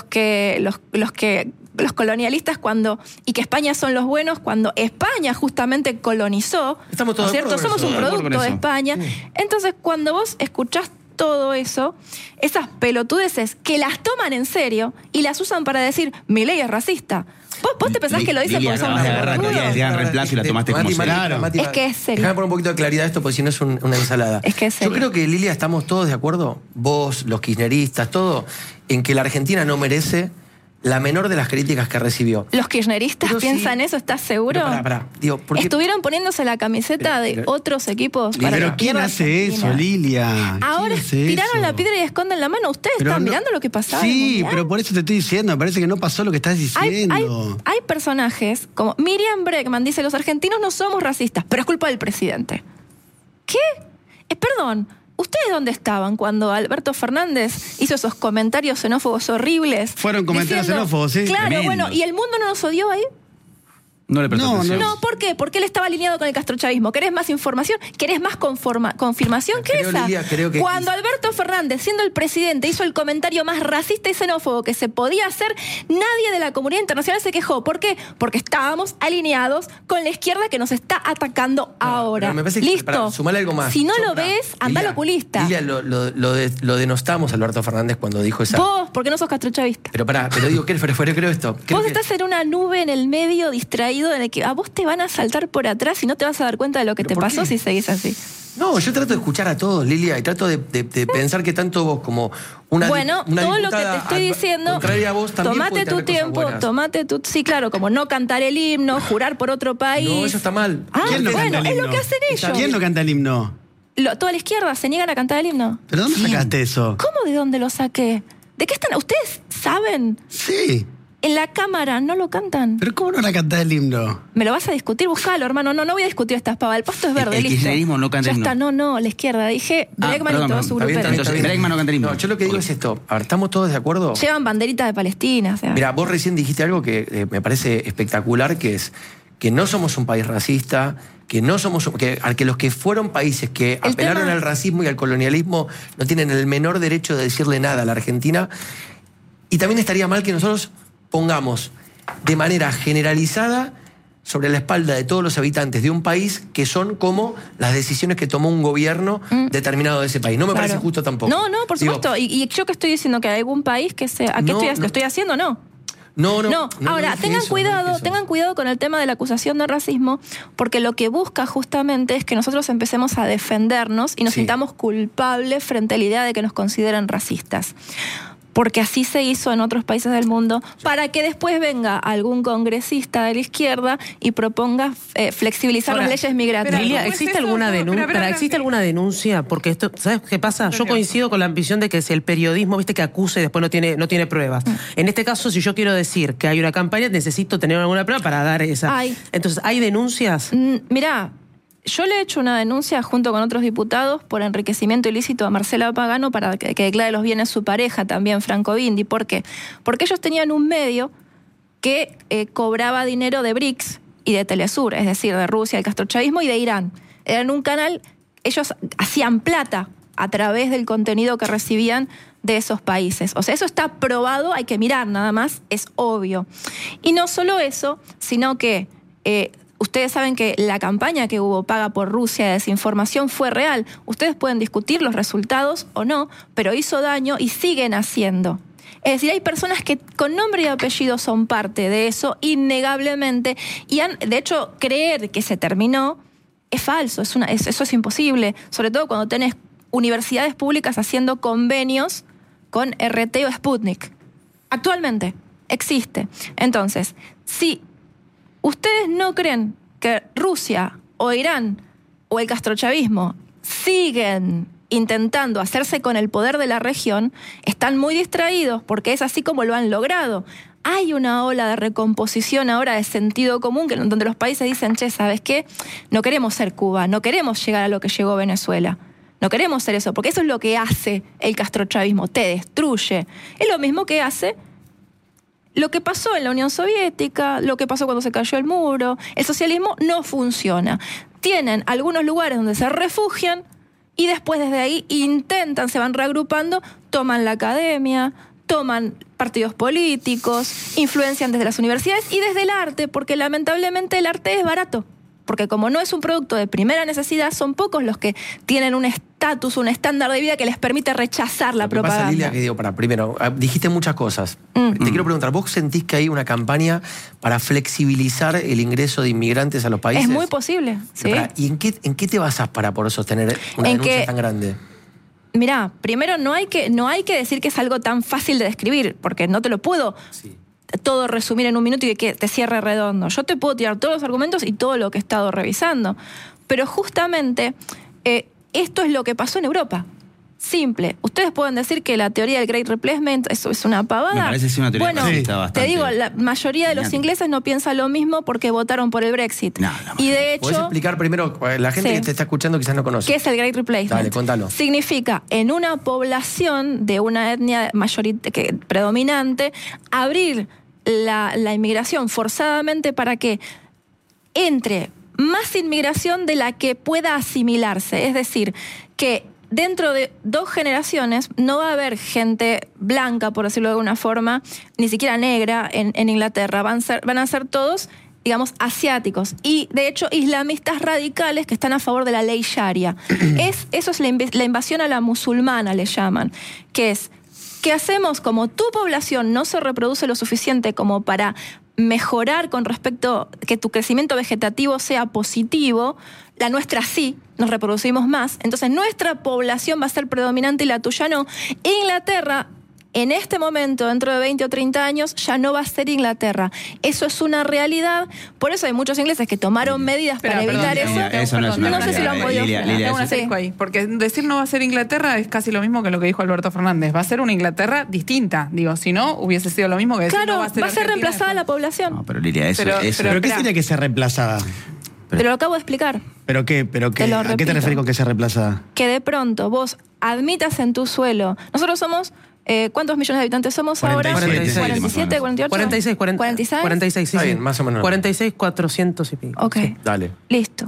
Speaker 6: colonialistas y que España son los buenos cuando España justamente colonizó.
Speaker 1: Estamos todos
Speaker 6: ¿cierto? Somos un producto de España. Entonces, cuando vos escuchás todo eso, esas pelotudeces que las toman en serio y las usan para decir, Milei es racista. ¿Vos te pensás que lo dicen porque son
Speaker 4: reemplazo y la tomaste como
Speaker 1: serio?
Speaker 6: Es que es serio.
Speaker 1: Déjame poner un poquito de claridad a esto, porque si no es una ensalada.
Speaker 6: Es que es serio.
Speaker 1: Yo creo que, Lilia, estamos todos de acuerdo, vos, los kirchneristas, todo, en que la Argentina no merece la menor de las críticas que recibió.
Speaker 6: ¿Los kirchneristas piensan eso? ¿Estás seguro?
Speaker 1: Pará.
Speaker 6: Estuvieron poniéndose la camiseta de otros equipos para...
Speaker 2: Pero ¿quién hace eso, Lilia?
Speaker 6: Ahora tiraron la piedra y esconden la mano. Ustedes están mirando lo que pasaba.
Speaker 2: Sí, pero por eso te estoy diciendo. Me parece que no pasó lo que estás diciendo.
Speaker 6: Hay personajes como Miriam Bregman dice, los argentinos no somos racistas, pero es culpa del presidente. ¿Qué? Perdón. ¿Ustedes dónde estaban cuando Alberto Fernández hizo esos comentarios xenófobos horribles?
Speaker 2: Fueron comentarios xenófobos, sí.
Speaker 6: Claro,
Speaker 4: tremendo.
Speaker 6: Bueno, ¿y el mundo no nos odió ahí?
Speaker 4: No le prestó atención.
Speaker 6: No, ¿por qué? Porque él estaba alineado con el castrochavismo. ¿Querés más información? ¿Querés más confirmación? ¿Qué es esa?
Speaker 1: Lilia,
Speaker 6: cuando Alberto Fernández, siendo el presidente, hizo el comentario más racista y xenófobo que se podía hacer, nadie de la comunidad internacional se quejó. ¿Por qué? Porque estábamos alineados con la izquierda que nos está atacando ahora.
Speaker 1: Me parece que,
Speaker 6: Listo.
Speaker 1: Sumale algo más.
Speaker 6: Si no lo ves, anda al oculista.
Speaker 1: Lilia, lo denostamos a Alberto Fernández cuando dijo esa...
Speaker 6: Vos, ¿por qué no sos castrochavista?
Speaker 1: Pero digo, ¿qué creo esto?
Speaker 6: Vos estás en una nube en el medio distraído caído en el que a vos te van a saltar por atrás y no te vas a dar cuenta de lo que te
Speaker 1: ¿por
Speaker 6: pasó
Speaker 1: qué?
Speaker 6: si seguís así.
Speaker 1: No, yo trato de escuchar a todos, Lilia, y trato de pensar que tanto vos como una
Speaker 6: Bueno,
Speaker 1: una
Speaker 6: todo lo que
Speaker 1: diputada
Speaker 6: te estoy diciendo,
Speaker 1: contraria a vos también
Speaker 6: tomate
Speaker 1: puede
Speaker 6: tu
Speaker 1: tener cosas
Speaker 6: tiempo,
Speaker 1: buenas.
Speaker 6: tomate tu... Sí, claro, como no cantar el himno, jurar por otro país.
Speaker 1: No, eso está mal.
Speaker 6: Ah,
Speaker 2: ¿Quién no
Speaker 6: bueno,
Speaker 2: canta el
Speaker 6: es
Speaker 2: himno?
Speaker 6: lo que hacen ellos.
Speaker 2: ¿Quién no canta el himno?
Speaker 6: Toda la izquierda se niegan a cantar el himno.
Speaker 2: ¿Pero dónde sacaste eso?
Speaker 6: ¿Cómo de dónde lo saqué? ¿De qué están? ¿Ustedes saben?
Speaker 2: Sí.
Speaker 6: En la Cámara no lo cantan.
Speaker 2: ¿Pero cómo no la cantás el himno?
Speaker 6: ¿Me lo vas a discutir? Buscalo, hermano. No voy a discutir estas pavas. El pasto es verde,
Speaker 4: El
Speaker 6: listo.
Speaker 4: kirchnerismo no canta
Speaker 6: Ya
Speaker 4: el himno.
Speaker 6: está, no, la izquierda. Dije Bregman
Speaker 4: perdón,
Speaker 6: y todo su
Speaker 4: está
Speaker 6: grupo.
Speaker 4: bien, entonces, Bregman no canta el himno.
Speaker 1: No, yo lo que digo es esto. A ver, ¿estamos todos de acuerdo?
Speaker 6: Llevan banderitas de Palestina. O sea.
Speaker 1: Mira, vos recién dijiste algo que me parece espectacular, que es que no somos un país racista, que no somos que los que fueron países que
Speaker 6: El
Speaker 1: apelaron
Speaker 6: tema-
Speaker 1: al racismo y al colonialismo no tienen el menor derecho de decirle nada a la Argentina. Y también estaría mal que nosotros pongamos de manera generalizada sobre la espalda de todos los habitantes de un país que son como las decisiones que tomó un gobierno determinado de ese país. No me
Speaker 6: Claro.
Speaker 1: parece justo tampoco.
Speaker 6: No, por
Speaker 1: Digo,
Speaker 6: supuesto. Y yo que estoy diciendo que hay algún país que sea... ¿A qué
Speaker 1: No,
Speaker 6: ¿Lo
Speaker 1: no.
Speaker 6: estoy haciendo? No.
Speaker 1: No,
Speaker 6: Ahora,
Speaker 1: dije
Speaker 6: tengan
Speaker 1: eso, no
Speaker 6: cuidado,
Speaker 1: dije eso.
Speaker 6: tengan cuidado con el tema de la acusación de racismo, porque lo que busca justamente es que nosotros empecemos a defendernos y nos
Speaker 1: Sí.
Speaker 6: sintamos culpables frente a la idea de que nos consideren racistas. Porque así se hizo en otros países del mundo, para que después venga algún congresista de la izquierda y proponga flexibilizar
Speaker 3: Ahora,
Speaker 6: las leyes migratorias.
Speaker 3: Lilia,
Speaker 5: ¿cómo es
Speaker 3: ¿existe
Speaker 5: eso?
Speaker 3: alguna
Speaker 5: ¿Cómo?
Speaker 3: denuncia?
Speaker 5: Espera,
Speaker 3: ¿Existe alguna denuncia? Porque esto, ¿sabes qué pasa? Yo coincido con la ambición de que si el periodismo, viste, que acuse y después no tiene pruebas. En este caso, si yo quiero decir que hay una campaña, necesito tener alguna prueba para dar esa.
Speaker 6: Hay.
Speaker 3: Entonces, ¿hay denuncias?
Speaker 6: Mirá, yo le he hecho una denuncia junto con otros diputados por enriquecimiento ilícito a Marcela Pagano para que declare los bienes su pareja, también Franco Bindi. ¿Por qué? Porque ellos tenían un medio que cobraba dinero de BRICS y de Telesur, es decir, de Rusia, el castrochavismo y de Irán. Eran un canal, ellos hacían plata a través del contenido que recibían de esos países. O sea, eso está probado, hay que mirar nada más, es obvio. Y no solo eso, sino que... ustedes saben que la campaña que hubo paga por Rusia de desinformación fue real. Ustedes pueden discutir los resultados o no, pero hizo daño y siguen haciendo. Es decir, hay personas que con nombre y apellido son parte de eso, innegablemente, y de hecho, creer que se terminó es falso, eso es imposible, sobre todo cuando tenés universidades públicas haciendo convenios con RT o Sputnik. Actualmente existe. Entonces, si ¿ustedes no creen que Rusia o Irán o el castrochavismo siguen intentando hacerse con el poder de la región? Están muy distraídos porque es así como lo han logrado. Hay una ola de recomposición ahora de sentido común donde los países dicen, che, ¿sabes qué? No queremos ser Cuba, no queremos llegar a lo que llegó Venezuela. No queremos ser eso, porque eso es lo que hace el castrochavismo, te destruye. Es lo mismo que hace lo que pasó en la Unión Soviética, lo que pasó cuando se cayó el muro. El socialismo no funciona. Tienen algunos lugares donde se refugian y después desde ahí intentan, se van reagrupando, toman la academia, toman partidos políticos, influencian desde las universidades y desde el arte, porque lamentablemente el arte es barato. Porque como no es un producto de primera necesidad, son pocos los que tienen un estatus, un estándar de vida que les permite rechazar la
Speaker 1: Lo que pasa,
Speaker 6: propaganda.
Speaker 1: Lilia, que digo, primero, dijiste muchas cosas. Te quiero preguntar, ¿vos sentís que hay una campaña para flexibilizar el ingreso de inmigrantes a los países?
Speaker 6: Es muy posible, ¿sí?
Speaker 1: ¿Y en qué te basás para poder sostener una
Speaker 6: En
Speaker 1: denuncia
Speaker 6: que-
Speaker 1: tan grande?
Speaker 6: Mirá, primero no hay que decir que es algo tan fácil de describir, porque no te lo puedo
Speaker 1: Sí.
Speaker 6: todo resumir en un minuto y que te cierre redondo. Yo te puedo tirar todos los argumentos y todo lo que he estado revisando. Pero justamente esto es lo que pasó en Europa. Simple. Ustedes pueden decir que la teoría del Great Replacement eso es una pavada.
Speaker 4: Me parece sí una teoría
Speaker 6: bueno,
Speaker 4: fascista bastante
Speaker 6: te digo, la mayoría de los
Speaker 4: brillante.
Speaker 6: ingleses no piensa lo mismo porque votaron por el Brexit.
Speaker 4: No,
Speaker 6: y de
Speaker 1: ¿Podés
Speaker 6: hecho,
Speaker 1: explicar primero? La gente
Speaker 6: Sí.
Speaker 1: que te está escuchando quizás no conoce.
Speaker 6: ¿qué es el Great Replacement?
Speaker 1: Dale, contalo.
Speaker 6: Significa, en una población de una etnia predominante, abrir la inmigración forzadamente para que entre más inmigración de la que pueda asimilarse. Es decir, que dentro de 2 generaciones no va a haber gente blanca, por decirlo de alguna forma, ni siquiera negra en Inglaterra. Van a ser todos, digamos, asiáticos. Y, de hecho, islamistas radicales que están a favor de la ley sharia. Eso es la invasión a la musulmana, le llaman, que es... ¿Qué hacemos? Como tu población no se reproduce lo suficiente como para mejorar con respecto a que tu crecimiento vegetativo sea positivo, la nuestra sí, nos reproducimos más, entonces nuestra población va a ser predominante y la tuya no. Inglaterra, en este momento, dentro de 20 o 30 años, ya no va a ser Inglaterra. Eso es una realidad. Por eso hay muchos ingleses que tomaron medidas para evitar eso.
Speaker 4: Eso no es una
Speaker 6: no sé si lo han podido.
Speaker 5: Tengo un asterisco ahí, porque decir no va a ser Inglaterra es casi lo mismo que lo que dijo Alberto Fernández. Va a ser una Inglaterra distinta. Digo, si no, hubiese sido lo mismo que decir
Speaker 6: Claro,
Speaker 5: no va a ser Argentina
Speaker 6: reemplazada la población.
Speaker 4: No, pero Lilia, eso...
Speaker 5: Pero-
Speaker 2: ¿Pero qué tiene que ser reemplazada?
Speaker 6: Pero lo acabo de explicar.
Speaker 2: ¿Pero qué?
Speaker 6: Te lo
Speaker 2: ¿A qué te
Speaker 6: repito.
Speaker 2: referís con que sea reemplazada?
Speaker 6: Que de pronto vos admitas en tu suelo. Nosotros somos... ¿cuántos millones de habitantes somos
Speaker 2: 47.
Speaker 6: ahora? 47, 48.
Speaker 3: 46,
Speaker 6: 46.
Speaker 3: 46, sí.
Speaker 1: Está
Speaker 3: sí.
Speaker 1: bien, más o menos.
Speaker 3: 46, 400 y pico.
Speaker 6: Ok.
Speaker 3: Sí.
Speaker 1: Dale.
Speaker 6: Listo.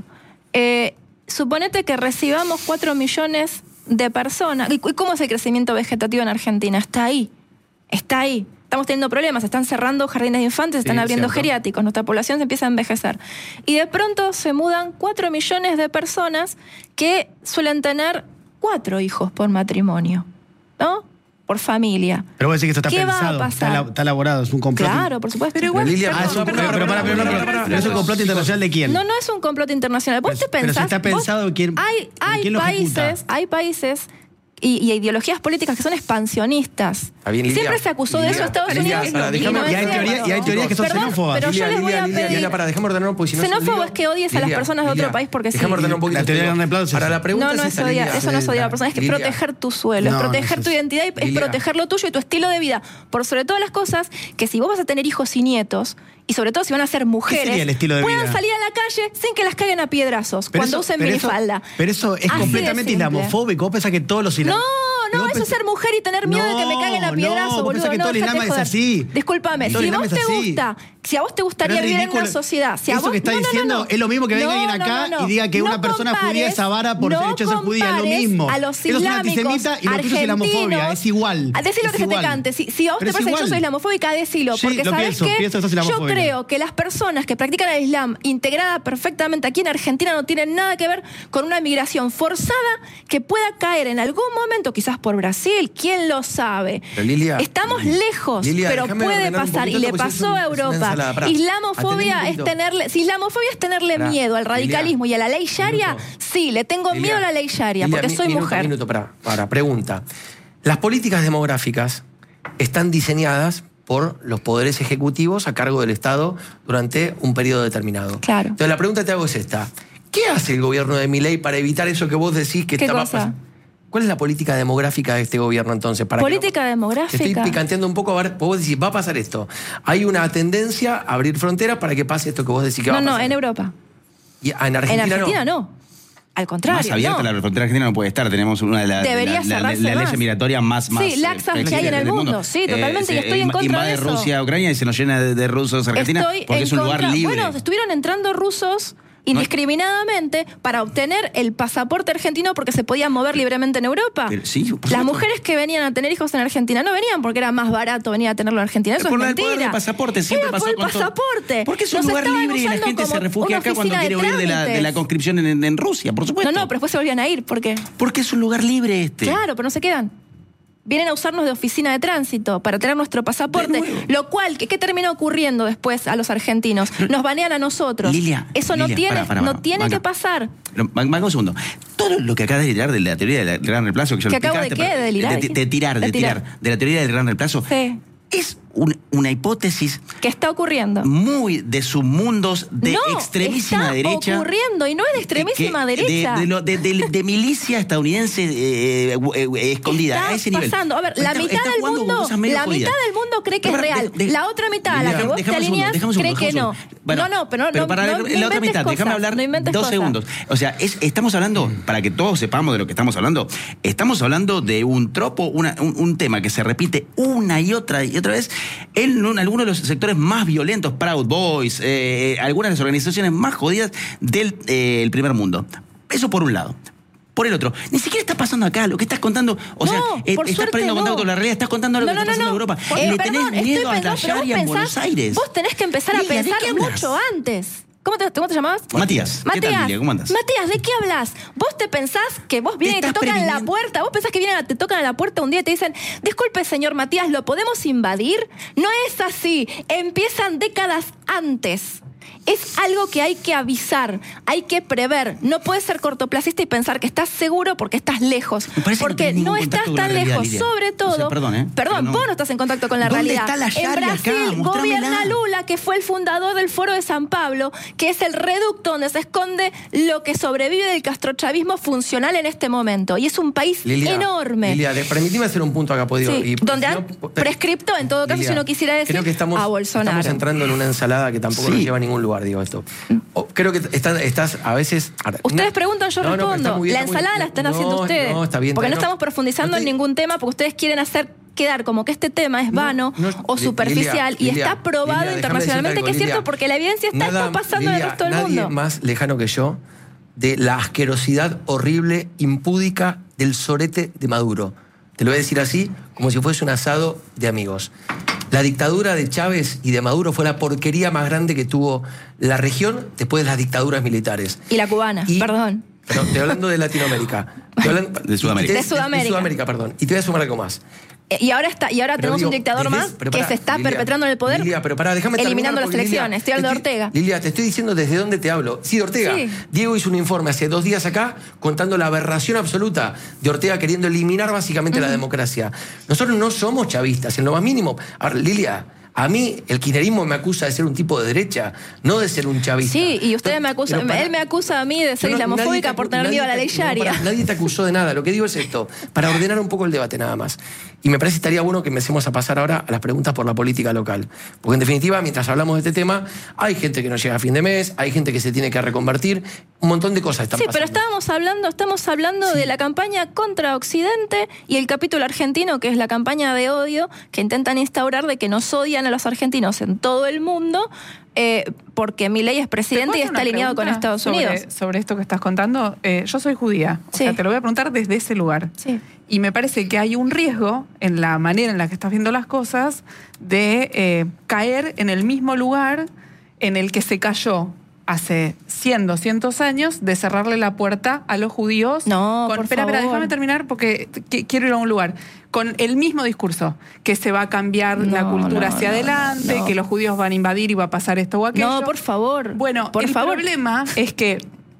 Speaker 6: Suponete que recibamos 4 millones de personas. ¿Y cómo es el crecimiento vegetativo en Argentina? Está ahí. Está ahí. Estamos teniendo problemas. Se están cerrando jardines de infantes, se están abriendo
Speaker 1: cierto.
Speaker 6: geriátricos. Nuestra población se empieza a envejecer. Y de pronto se mudan 4 millones de personas que suelen tener 4 hijos por matrimonio. ¿No? Por familia.
Speaker 2: Pero vos decís que esto está
Speaker 6: ¿Qué va a
Speaker 2: pensado,
Speaker 6: pasar?
Speaker 2: está elaborado, es un complot.
Speaker 6: Claro, por supuesto.
Speaker 5: Pero igual,
Speaker 1: Lilia,
Speaker 2: Ah, es un, pero es un complot internacional de quién?
Speaker 6: No, no es un complot internacional. ¿Vos te
Speaker 2: Pero si
Speaker 6: pensás?
Speaker 2: está pensado,
Speaker 6: vos-
Speaker 2: ¿quién lo ejecuta?
Speaker 6: Hay países y ideologías políticas que son expansionistas.
Speaker 1: Está bien, Lilia.
Speaker 6: Siempre se acusó de eso a Estados
Speaker 1: Lilia,
Speaker 6: Unidos.
Speaker 1: para, déjame-
Speaker 6: no es
Speaker 2: y hay
Speaker 6: cierto.
Speaker 2: teoría- y hay teorías que son
Speaker 6: Perdón,
Speaker 2: xenófobas.
Speaker 6: Pero yo les voy a pedir.
Speaker 1: Lilia, para, déjame ordenar porque si no es un
Speaker 6: Xenófobo
Speaker 1: lío.
Speaker 6: es que odies a las personas de otro país porque sí.
Speaker 1: Déjame ordenar un poquito.
Speaker 2: La teoría del gran reemplazo es
Speaker 1: Para
Speaker 2: esa.
Speaker 1: la pregunta
Speaker 6: No, no es
Speaker 1: esa,
Speaker 6: odiar,
Speaker 1: Lilia.
Speaker 6: eso no es odiar a la persona, es que
Speaker 1: Lilia.
Speaker 6: proteger tu suelo,
Speaker 2: No,
Speaker 6: es
Speaker 2: no
Speaker 6: proteger
Speaker 2: es
Speaker 6: tu
Speaker 2: eso.
Speaker 6: identidad y es
Speaker 1: Lilia.
Speaker 6: proteger lo tuyo y tu estilo de vida. Por sobre todas las cosas, que si vos vas a tener hijos y nietos, y sobre todo si van a ser mujeres,
Speaker 2: sería el estilo de
Speaker 6: puedan
Speaker 2: vida?
Speaker 6: salir a la calle sin que las caigan a piedrazos
Speaker 2: Pero
Speaker 6: cuando
Speaker 2: eso-
Speaker 6: usen
Speaker 2: pero eso-
Speaker 6: minifalda.
Speaker 2: Pero eso es
Speaker 6: Así de
Speaker 2: completamente
Speaker 6: simple.
Speaker 2: islamofóbico. Vos pensás que todos los
Speaker 6: No, no, eso es ser mujer y tener miedo de que me caguen a piedrazo,
Speaker 2: vos
Speaker 6: boludo.
Speaker 2: pensás que todo el
Speaker 6: déjate
Speaker 2: Islam es
Speaker 6: joder.
Speaker 2: así.
Speaker 6: Discúlpame,
Speaker 2: Todo el
Speaker 6: si
Speaker 2: Islam
Speaker 6: vos
Speaker 2: es
Speaker 6: te
Speaker 2: así.
Speaker 6: gusta, si a vos te gustaría
Speaker 2: Pero es
Speaker 6: vivir en una
Speaker 2: ridículo.
Speaker 6: sociedad, si a
Speaker 2: Eso
Speaker 6: vos,
Speaker 2: que está diciendo es lo mismo que venga alguien acá y diga que una persona judía es avara por el hecho de ser judía, es lo mismo.
Speaker 6: A los
Speaker 2: Eso es un
Speaker 6: islámicos,
Speaker 2: antisemita y lo tuyo es islamofobia, es igual.
Speaker 6: Decilo
Speaker 2: es
Speaker 6: que se te
Speaker 2: igual.
Speaker 6: cante. Si a vos
Speaker 2: Pero
Speaker 6: te
Speaker 2: es
Speaker 6: parece que yo
Speaker 2: igual.
Speaker 6: soy islamofóbica, decilo.
Speaker 2: Sí,
Speaker 6: Porque
Speaker 2: lo
Speaker 6: sabés
Speaker 2: pienso,
Speaker 6: que
Speaker 2: pienso que sos
Speaker 6: yo
Speaker 2: islamofóbica.
Speaker 6: creo que las personas que practican el Islam integrada perfectamente aquí en Argentina no tienen nada que ver con una migración forzada que pueda caer en algún momento, quizás por Brasil, quién lo sabe.
Speaker 1: Pero, Lilia,
Speaker 6: Estamos lejos,
Speaker 1: Lilia,
Speaker 6: pero
Speaker 1: déjame
Speaker 6: puede
Speaker 1: ordenar un
Speaker 6: pasar. Y
Speaker 1: poquito
Speaker 6: le
Speaker 1: porque si es
Speaker 6: pasó a
Speaker 1: una
Speaker 6: Europa.
Speaker 1: ensalada. Pará,
Speaker 6: Islamofobia
Speaker 1: atendeme
Speaker 6: es
Speaker 1: un
Speaker 6: tenerle. Si islamofobia es tenerle
Speaker 1: Pará,
Speaker 6: miedo al radicalismo
Speaker 1: Lilia,
Speaker 6: y a la ley sharia,
Speaker 1: minuto.
Speaker 6: sí, le tengo
Speaker 1: Lilia,
Speaker 6: miedo a la ley sharia,
Speaker 1: Lilia,
Speaker 6: porque soy mujer.
Speaker 1: Minuto, para, pregunta. Las políticas demográficas están diseñadas por los poderes ejecutivos a cargo del Estado durante un periodo determinado.
Speaker 6: Claro.
Speaker 1: Entonces la pregunta que te hago es esta. ¿Qué hace el gobierno de Milei para evitar eso que vos decís que
Speaker 6: ¿Qué
Speaker 1: estaba
Speaker 6: cosa?
Speaker 1: pasando? ¿Cuál es la política demográfica de este gobierno entonces?
Speaker 6: ¿Política
Speaker 1: Te
Speaker 6: demográfica?
Speaker 1: estoy picanteando un poco, a ver, vos decís, va a pasar esto. Hay una tendencia a abrir fronteras para que pase esto que vos decís que va a
Speaker 6: No,
Speaker 1: pasar.
Speaker 6: en Europa.
Speaker 1: Y en Argentina,
Speaker 6: En Argentina no. Al contrario.
Speaker 4: Más abierta
Speaker 6: no.
Speaker 4: la frontera argentina no puede estar. Tenemos una de las
Speaker 6: Debería cerrarse
Speaker 4: la
Speaker 6: más.
Speaker 4: ley migratoria más
Speaker 6: Sí, laxas que hay en
Speaker 4: flexibles
Speaker 6: el
Speaker 4: del
Speaker 6: mundo. Sí, totalmente, y estoy en contra
Speaker 4: invade
Speaker 6: de eso.
Speaker 4: Rusia a Ucrania y se nos llena de rusos a Argentina
Speaker 6: Estoy
Speaker 4: porque
Speaker 6: en
Speaker 4: es un lugar
Speaker 6: contra.
Speaker 4: libre.
Speaker 6: Bueno, estuvieron entrando rusos indiscriminadamente para obtener el pasaporte argentino porque se podían mover libremente en Europa.
Speaker 4: Pero sí, por
Speaker 6: Las
Speaker 4: supuesto.
Speaker 6: mujeres que venían a tener hijos en Argentina no venían porque era más barato venir a tenerlo en Argentina. Eso
Speaker 4: Por
Speaker 6: es
Speaker 4: el poder
Speaker 6: mentira.
Speaker 4: del pasaporte, siempre
Speaker 6: Era
Speaker 4: pasó
Speaker 6: por el
Speaker 4: con todo.
Speaker 6: pasaporte.
Speaker 4: Porque es un
Speaker 6: Nos
Speaker 4: lugar
Speaker 6: estaban
Speaker 4: libre y la
Speaker 6: usando
Speaker 4: gente se
Speaker 6: como
Speaker 4: refugia
Speaker 6: una
Speaker 4: acá cuando
Speaker 6: oficina
Speaker 4: quiere huir de la
Speaker 6: trámites.
Speaker 4: conscripción en Rusia, por supuesto.
Speaker 6: No, pero después se volvían a ir. ¿Por qué?
Speaker 4: Porque es un lugar libre este.
Speaker 6: Claro, pero no se quedan. Vienen a usarnos de oficina de tránsito para tener nuestro pasaporte,
Speaker 4: De nuevo.
Speaker 6: lo cual, ¿qué terminó ocurriendo después a los argentinos? Nos banean a nosotros.
Speaker 4: Lilia,
Speaker 6: Eso no
Speaker 4: Lilia,
Speaker 6: tiene,
Speaker 4: pará,
Speaker 6: no tiene
Speaker 4: Maca.
Speaker 6: que pasar.
Speaker 4: Venga un segundo. Todo lo que acabas de tirar de la teoría del gran reemplazo, que ya
Speaker 6: ¿Que
Speaker 4: lo
Speaker 6: acabo de
Speaker 4: explicaste,
Speaker 6: qué? ¿De delirar?
Speaker 4: de tirar,
Speaker 6: De tirar.
Speaker 4: de la teoría del gran reemplazo,
Speaker 6: Sí.
Speaker 4: es una hipótesis
Speaker 6: ¿Qué está ocurriendo?
Speaker 4: muy de submundos de
Speaker 6: no,
Speaker 4: extremísima
Speaker 6: está
Speaker 4: derecha.
Speaker 6: ocurriendo y no es de extremísima derecha.
Speaker 4: De milicia estadounidense escondida,
Speaker 6: Está
Speaker 4: a ese nivel.
Speaker 6: pasando. A ver, la
Speaker 4: Está
Speaker 6: mitad del
Speaker 4: jugando con
Speaker 6: mundo,
Speaker 4: cosas medio
Speaker 6: la
Speaker 4: jodidas.
Speaker 6: mitad del mundo cree que
Speaker 4: Pero
Speaker 6: es
Speaker 4: pará,
Speaker 6: real. La otra mitad, a la que vos te
Speaker 4: Déjame un segundo,
Speaker 6: alineas,
Speaker 4: déjame un
Speaker 6: cree
Speaker 4: segundo,
Speaker 6: que no.
Speaker 4: déjame un segundo. Bueno,
Speaker 6: No, pero
Speaker 4: para
Speaker 6: no
Speaker 4: la otra
Speaker 6: inventes
Speaker 4: mitad, déjame
Speaker 6: cosas,
Speaker 4: hablar
Speaker 6: no inventes
Speaker 4: 2
Speaker 6: cosas.
Speaker 4: segundos. O sea, estamos hablando, para que todos sepamos de lo que estamos hablando de un tropo, un tema que se repite una y otra vez en algunos de los sectores más violentos, Proud Boys, algunas de las organizaciones más jodidas del el primer mundo. Eso por un lado. Por el otro, ni siquiera está pasando acá, lo que estás contando, o sea,
Speaker 6: por
Speaker 4: estás
Speaker 6: suerte
Speaker 4: perdiendo contacto con la realidad, estás contando lo que está pasando en Europa. Le tenés
Speaker 6: Perdón,
Speaker 4: miedo a
Speaker 6: pero
Speaker 4: la
Speaker 6: vos
Speaker 4: Sharia en Buenos
Speaker 6: pensás-
Speaker 4: Aires.
Speaker 6: Vos tenés que empezar a
Speaker 4: Lilia, ¿de
Speaker 6: pensar
Speaker 4: qué hablas?
Speaker 6: mucho antes. ¿Cómo te llamabas?
Speaker 4: Matías. ¿Qué tal, Lilia? ¿Cómo andás?
Speaker 6: Matías, ¿de qué hablas? ¿Vos te pensás que vos vienen y te tocan la puerta? ¿Vos pensás que vienen, te tocan a la puerta un día y te dicen, disculpe, señor Matías, ¿lo podemos invadir? No es así. Empiezan décadas antes. Es algo que hay que avisar, hay que prever. No puedes ser cortoplacista y pensar que estás seguro porque estás lejos. Porque no estás tan lejos.
Speaker 4: Lilia.
Speaker 6: Sobre todo,
Speaker 4: o sea, perdón,
Speaker 6: vos no estás en contacto con la realidad.
Speaker 2: Está la
Speaker 6: en Brasil
Speaker 2: acá?
Speaker 6: gobierna Lula, que fue el fundador del Foro de San Pablo, que es el reducto donde se esconde lo que sobrevive del castrochavismo funcional en este momento. Y es un país enorme.
Speaker 1: Lilia, permitime hacer un punto acá, podido.
Speaker 6: Sí, donde han prescripto, en todo caso,
Speaker 1: Lilia,
Speaker 6: si uno quisiera decir,
Speaker 1: creo que estamos entrando en una ensalada que tampoco nos lleva a ningún lugar, digo esto. Creo que estás a veces...
Speaker 6: Ustedes preguntan, yo respondo. La ensalada la están haciendo ustedes.
Speaker 1: No, está bien.
Speaker 6: Porque no estamos profundizando en ningún tema, porque ustedes quieren hacer quedar como que este tema es vano o superficial, y está probado internacionalmente que es cierto, porque la evidencia está pasando en el resto del mundo.
Speaker 1: Nadie más lejano que yo de la asquerosidad horrible, impúdica del sorete de Maduro. Te lo voy a decir así, como si fuese un asado de amigos. La dictadura de Chávez y de Maduro fue la porquería más grande que tuvo la región después de las dictaduras militares.
Speaker 6: Y la cubana, perdón.
Speaker 1: No, estoy hablando de Latinoamérica.
Speaker 4: De Sudamérica.
Speaker 6: De Sudamérica.
Speaker 1: De Sudamérica, perdón. Y te voy a sumar algo más.
Speaker 6: Y ahora tenemos un dictador más que se está perpetrando en el poder,
Speaker 1: Lilia, pero déjame
Speaker 6: eliminando las elecciones.
Speaker 1: Lilia,
Speaker 6: estoy hablando de Ortega.
Speaker 1: Lilia, te estoy diciendo desde dónde te hablo. Sí, de Ortega. Sí. Diego hizo un informe hace 2 días acá contando la aberración absoluta de Ortega queriendo eliminar básicamente la democracia. Nosotros no somos chavistas, en lo más mínimo. Ahora, Lilia, a mí el kirchnerismo me acusa de ser un tipo de derecha, no de ser un chavista.
Speaker 6: Sí, y ustedes me acusan, él me acusa a mí de ser islamofóbica por tener miedo a la ley sharia.
Speaker 1: Nadie te acusó de nada. Lo que digo es esto, para ordenar un poco el debate nada más. Y me parece que estaría bueno que empecemos a pasar ahora a las preguntas por la política local. Porque en definitiva, mientras hablamos de este tema, hay gente que no llega a fin de mes, hay gente que se tiene que reconvertir, un montón de cosas están pasando.
Speaker 6: Sí, pero estamos hablando de la campaña contra Occidente y el capítulo argentino, que es la campaña de odio que intentan instaurar de que nos odian a los argentinos en todo el mundo, porque Milei es presidente y está alineado con Estados Unidos.
Speaker 5: Sobre esto que estás contando, yo soy judía. O sea, te lo voy a preguntar desde ese lugar.
Speaker 6: Sí.
Speaker 5: Y me parece que hay un riesgo en la manera en la que estás viendo las cosas de caer en el mismo lugar en el que se cayó hace 100, 200 años de cerrarle la puerta a los judíos.
Speaker 6: No, por
Speaker 5: espera,
Speaker 6: favor.
Speaker 5: déjame terminar porque quiero ir a un lugar. Con el mismo discurso, que se va a cambiar la cultura hacia adelante, que los judíos van a invadir y va a pasar esto o aquello.
Speaker 6: No, por favor.
Speaker 5: Bueno, el problema es que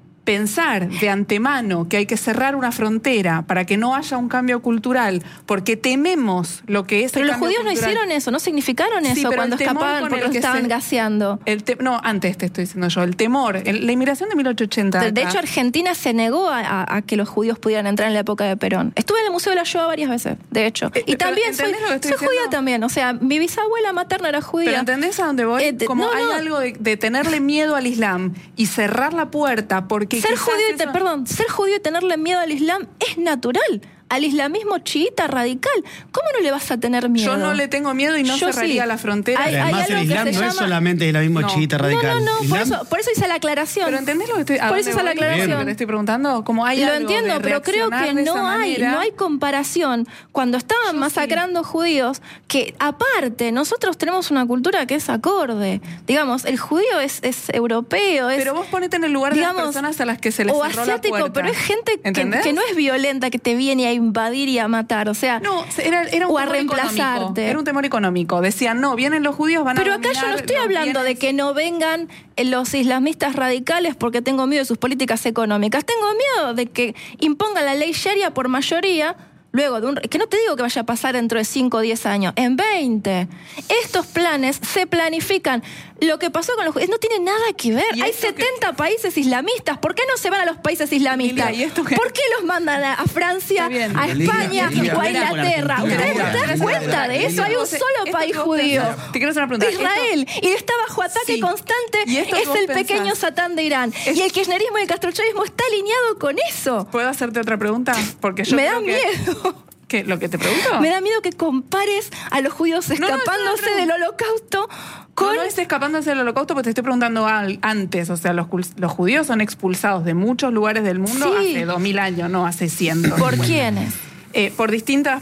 Speaker 5: pensar de antemano que hay que cerrar una frontera para que no haya un cambio cultural, porque tememos lo que es
Speaker 6: pero
Speaker 5: el
Speaker 6: los judíos no hicieron eso, no significaron eso cuando escapaban porque los estaban gaseando.
Speaker 5: No, antes te estoy diciendo yo, el temor, la inmigración de 1880.
Speaker 6: De hecho, Argentina se negó a que los judíos pudieran entrar en la época de Perón. Estuve en el Museo de la Shoah varias veces, de hecho. Y también soy judía también, o sea, mi bisabuela materna era judía.
Speaker 5: Pero ¿entendés a dónde voy? Hay algo de tenerle miedo al Islam y cerrar la puerta porque
Speaker 6: ser judío y tenerle miedo al Islam es natural. Al islamismo chiita radical. ¿Cómo no le vas a tener miedo?
Speaker 5: Yo no le tengo miedo y no cerraría la frontera.
Speaker 2: Además, el Islam no es solamente el islamismo chiita radical.
Speaker 6: No, por eso hice la aclaración.
Speaker 5: Pero ¿entendés lo que estoy
Speaker 6: Por eso hice la aclaración.
Speaker 5: Te estoy preguntando. Como hay
Speaker 6: lo
Speaker 5: algo
Speaker 6: entiendo,
Speaker 5: de
Speaker 6: pero creo que no hay comparación. Cuando estaban masacrando judíos, que aparte, nosotros tenemos una cultura que es acorde. Digamos, el judío es europeo.
Speaker 5: Pero vos ponete en el lugar de las personas a las que se les cerró la puerta.
Speaker 6: O asiático, pero es gente que no es violenta, que te viene a invadir y a matar, o sea,
Speaker 5: era un
Speaker 6: o a reemplazarte.
Speaker 5: Económico. Era un temor económico. Decían, no, vienen los judíos, van
Speaker 6: pero
Speaker 5: a
Speaker 6: acá yo no estoy hablando de que no vengan los islamistas radicales porque tengo miedo de sus políticas económicas. Tengo miedo de que impongan la ley sharia por mayoría. Luego que no te digo que vaya a pasar dentro de 5 o 10 años, en 20. Estos planes se planifican. Lo que pasó con los judíos no tiene nada que ver. Hay 70 países islamistas. ¿Por qué no se van a los países islamistas? ¿Por qué los mandan a Francia, a España o a Inglaterra? ¿Ustedes no se dan cuenta de eso? Hay un solo país judío.
Speaker 5: Te quiero hacer una pregunta.
Speaker 6: Israel. Y está bajo ataque constante. Es el pequeño Satán de Irán. Y el kirchnerismo y el castrochavismo está alineado con eso.
Speaker 5: ¿Puedo hacerte otra pregunta? Porque yo
Speaker 6: me da miedo.
Speaker 5: ¿Qué? ¿Lo que te pregunto?
Speaker 6: Me da miedo que compares a los judíos escapándose del holocausto con...
Speaker 5: No es escapándose del holocausto, porque te estoy preguntando antes. O sea, los judíos son expulsados de muchos lugares del mundo hace 2000 años, no hace 100.
Speaker 6: ¿Por quiénes?
Speaker 5: por distintas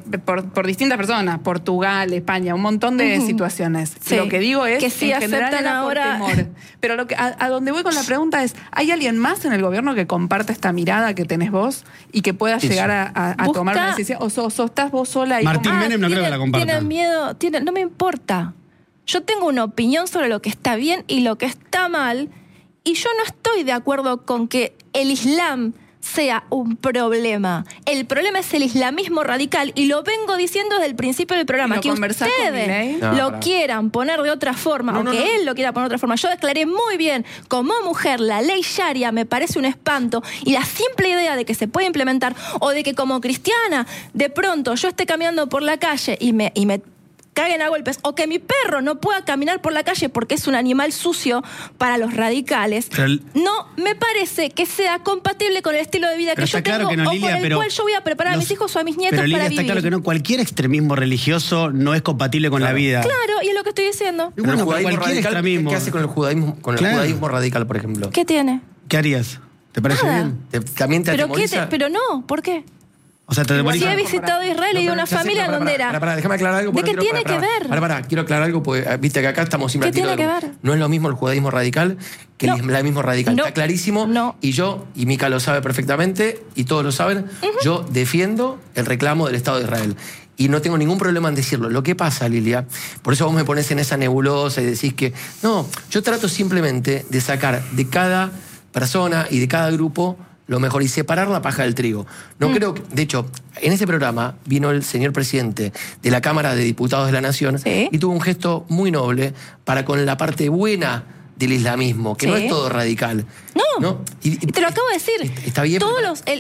Speaker 5: personas, Portugal, España, un montón de situaciones.
Speaker 6: Sí.
Speaker 5: Lo que digo es
Speaker 6: que sí
Speaker 5: en general
Speaker 6: aceptan
Speaker 5: era por
Speaker 6: ahora.
Speaker 5: temor. Pero a donde voy con la pregunta es, ¿hay alguien más en el gobierno que comparte esta mirada que tenés vos y que pueda llegar a tomar una decisión? ¿O estás vos sola?
Speaker 2: Martín Menem no creo que la comparta.
Speaker 6: Tienen miedo, no me importa. Yo tengo una opinión sobre lo que está bien y lo que está mal, y yo no estoy de acuerdo con que el Islam sea un problema. El problema es el islamismo radical, y lo vengo diciendo desde el principio del programa. Que ustedes lo quieran poner de otra forma, él lo quiera poner de otra forma. Yo declaré muy bien, como mujer, la ley Sharia me parece un espanto, y la simple idea de que se puede implementar, o de que como cristiana, de pronto yo esté caminando por la calle y me caguen a golpes, o que mi perro no pueda caminar por la calle porque es un animal sucio para los radicales, no me parece que sea compatible con el estilo de vida que yo tengo, o con el cual yo voy a preparar a mis hijos o a mis nietos para vivir.
Speaker 2: Está claro que no, cualquier extremismo religioso no es compatible con la vida.
Speaker 6: Claro, y es lo que estoy diciendo.
Speaker 1: Pero el judaísmo
Speaker 2: cualquier
Speaker 1: radical,
Speaker 2: extremismo.
Speaker 1: ¿qué hace con el judaísmo radical, por ejemplo?
Speaker 6: ¿Qué tiene?
Speaker 2: ¿Qué harías? ¿Te parece
Speaker 6: Nada.
Speaker 2: bien?
Speaker 1: ¿También te atemoriza?
Speaker 6: Pero no, ¿por qué?
Speaker 2: O sea, te
Speaker 6: Si
Speaker 2: demoriza.
Speaker 6: he visitado Israel y de una familia donde era.
Speaker 1: Déjame aclarar algo.
Speaker 6: ¿De qué tiene que ver?
Speaker 1: Quiero aclarar algo, porque viste que acá estamos siempre
Speaker 6: ¿Qué tiene que ver?
Speaker 1: No es lo mismo el judaísmo radical que el islamismo radical.
Speaker 6: No.
Speaker 1: Está clarísimo.
Speaker 6: No.
Speaker 1: Y yo, y Mica lo sabe perfectamente, y todos lo saben, yo defiendo el reclamo del Estado de Israel. Y no tengo ningún problema en decirlo. Lo que pasa, Lilia, por eso vos me pones en esa nebulosa y decís que... No, yo trato simplemente de sacar de cada persona y de cada grupo lo mejor y separar la paja del trigo. No creo que, de hecho, en ese programa vino el señor presidente de la Cámara de Diputados de la Nación y tuvo un gesto muy noble para con la parte buena del islamismo, que no es todo radical.
Speaker 6: No. Y te lo acabo de decir.
Speaker 1: Está bien.
Speaker 6: Creo que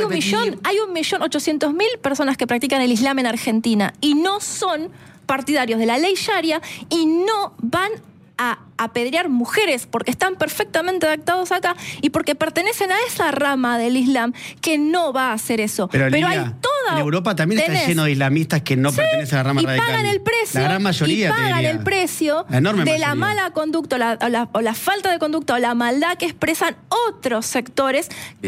Speaker 6: hay 1.800.000 personas que practican el Islam en Argentina y no son partidarios de la ley Sharia y no van a apedrear mujeres porque están perfectamente adaptados acá y porque pertenecen a esa rama del Islam que no va a hacer eso.
Speaker 2: Pero
Speaker 6: Hay
Speaker 2: en
Speaker 6: toda...
Speaker 2: Europa también está lleno de islamistas que no pertenecen a la rama radical.
Speaker 6: Y pagan el precio.
Speaker 2: La gran mayoría,
Speaker 6: y pagan el precio de la mala conducta o la falta de conducta o la maldad que expresan otros sectores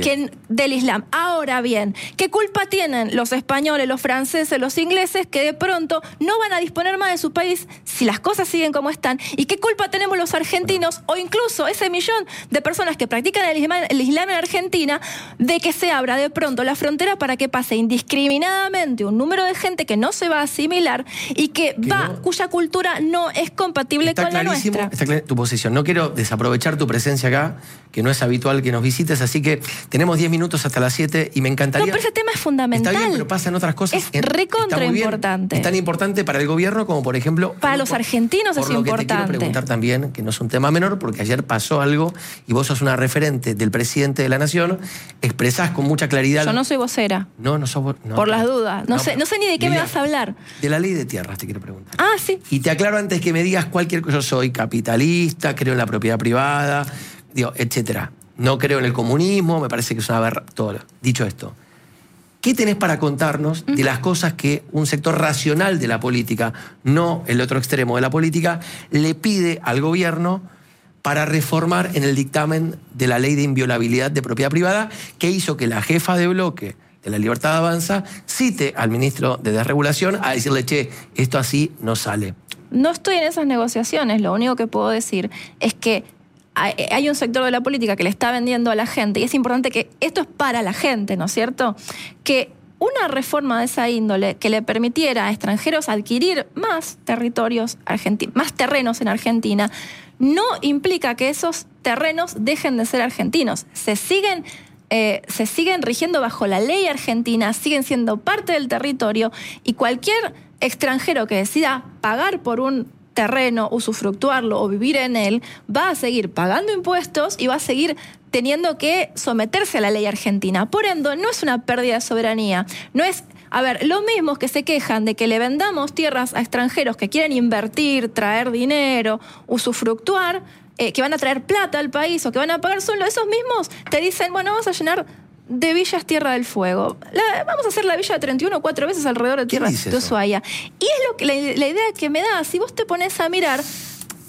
Speaker 6: del Islam. Ahora bien, ¿qué culpa tienen los españoles, los franceses, los ingleses que de pronto no van a disponer más de su país si las cosas siguen como están? ¿Y qué culpa tenemos los argentinos o incluso ese millón de personas que practican el Islam en Argentina de que se abra de pronto la frontera para que pase indiscriminadamente un número de gente que no se va a asimilar y cuya cultura no es compatible con la nuestra?
Speaker 1: Está clarísimo tu posición. No quiero desaprovechar tu presencia acá, que no es habitual que nos visites, así que tenemos 10 minutos hasta las 7 y me encantaría...
Speaker 6: No, pero ese tema es fundamental.
Speaker 1: Está bien, pero pasan otras cosas.
Speaker 6: Es recontra importante.
Speaker 1: Es tan importante para el gobierno como, por ejemplo...
Speaker 6: Para los argentinos es importante.
Speaker 1: Por lo que te quiero preguntar también, que no es un tema menor, porque ayer pasó algo y vos sos una referente del presidente de la Nación, expresás con mucha claridad...
Speaker 6: Yo no soy vocera.
Speaker 1: No sos vos. No,
Speaker 6: por las dudas. No sé ni de qué me vas a hablar.
Speaker 1: De la ley de tierras te quiero preguntar.
Speaker 6: Ah, sí.
Speaker 1: Y te aclaro antes que me digas cualquier cosa. Yo soy capitalista, creo en la propiedad privada, etcétera. No creo en el comunismo, me parece que es una todo. Dicho esto, ¿qué tenés para contarnos de las cosas que un sector racional de la política, no el otro extremo de la política, le pide al gobierno para reformar en el dictamen de la ley de inviolabilidad de propiedad privada, que hizo que la jefa de bloque de La Libertad Avanza cite al ministro de Desregulación a decirle, che, esto así no sale?
Speaker 6: No estoy en esas negociaciones, lo único que puedo decir es que hay un sector de la política que le está vendiendo a la gente, y es importante que esto es para la gente, ¿no es cierto? Que una reforma de esa índole que le permitiera a extranjeros adquirir más territorios, más terrenos en Argentina, no implica que esos terrenos dejen de ser argentinos. Se siguen rigiendo bajo la ley argentina, siguen siendo parte del territorio, y cualquier extranjero que decida pagar por un terreno, usufructuarlo o vivir en él, va a seguir pagando impuestos y va a seguir teniendo que someterse a la ley argentina. Por ende, no es una pérdida de soberanía. No es, los mismos que se quejan de que le vendamos tierras a extranjeros que quieren invertir, traer dinero, usufructuar, que van a traer plata al país o que van a pagar solo, esos mismos te dicen, bueno, vamos a llenar de villas Tierra del Fuego. Vamos a hacer la Villa 31 4 veces alrededor de Tierra de Ushuaia. Y es lo que la idea que me da, si vos te pones a mirar,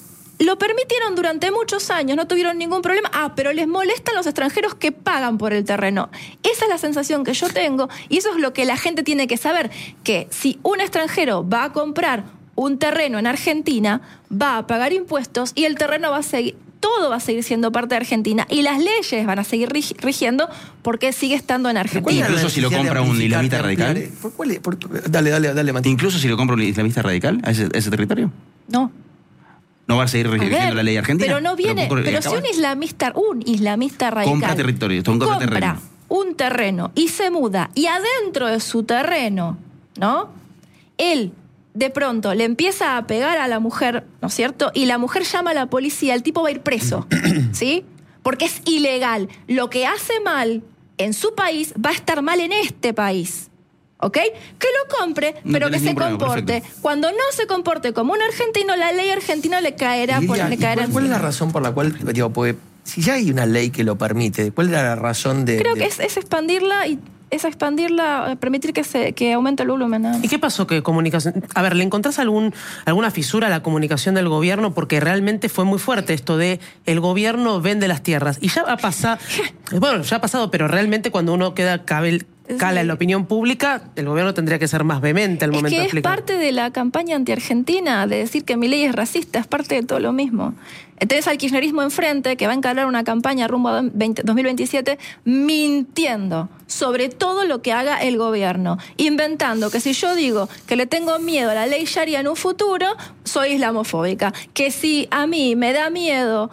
Speaker 6: Lo permitieron durante muchos años, no tuvieron ningún problema. Pero les molestan los extranjeros que pagan por el terreno. Esa es la sensación que yo tengo y eso es lo que la gente tiene que saber, que si un extranjero va a comprar un terreno en Argentina, va a pagar impuestos y el terreno va a seguir, todo va a seguir siendo parte de Argentina y las leyes van a seguir rigiendo porque sigue estando en Argentina.
Speaker 4: Incluso si lo compra un islamista radical.
Speaker 1: Dale, Mati.
Speaker 4: Incluso si lo compra un islamista radical a ese territorio.
Speaker 6: No.
Speaker 4: No va a seguir rigiendo la ley argentina.
Speaker 6: Pero no viene. Pero si un islamista radical
Speaker 4: compra territorio,
Speaker 6: compra un terreno y se muda y adentro de su terreno, ¿no? Él de pronto le empieza a pegar a la mujer, ¿no es cierto? Y la mujer llama a la policía, el tipo va a ir preso, ¿sí? Porque es ilegal. Lo que hace mal en su país va a estar mal en este país. ¿Ok? Que lo compre, pero que se comporte. Perfecto. Cuando no se comporte como un argentino, la ley argentina le caerá.
Speaker 1: ¿Cuál es la razón por la cual, digo, porque si ya hay una ley que lo permite, cuál es la razón de...?
Speaker 6: Creo que es expandirla y permitir que aumente el volumen. ¿No?
Speaker 3: ¿Y qué pasó? Que comunicación... A ver, ¿le encontrás alguna fisura a la comunicación del gobierno? Porque realmente fue muy fuerte esto de el gobierno vende las tierras. Y ya ha pasado... Bueno, ya ha pasado, pero realmente cuando uno cala en la opinión pública, el gobierno tendría que ser más vehemente al momento de explicar.
Speaker 6: Es parte de la campaña anti-argentina, de decir que Milei es racista, es parte de todo lo mismo. Entonces al kirchnerismo enfrente, que va a encarar una campaña rumbo a 2027, mintiendo sobre todo lo que haga el gobierno, inventando que si yo digo que le tengo miedo a la ley Sharia en un futuro, soy islamofóbica, que si a mí me da miedo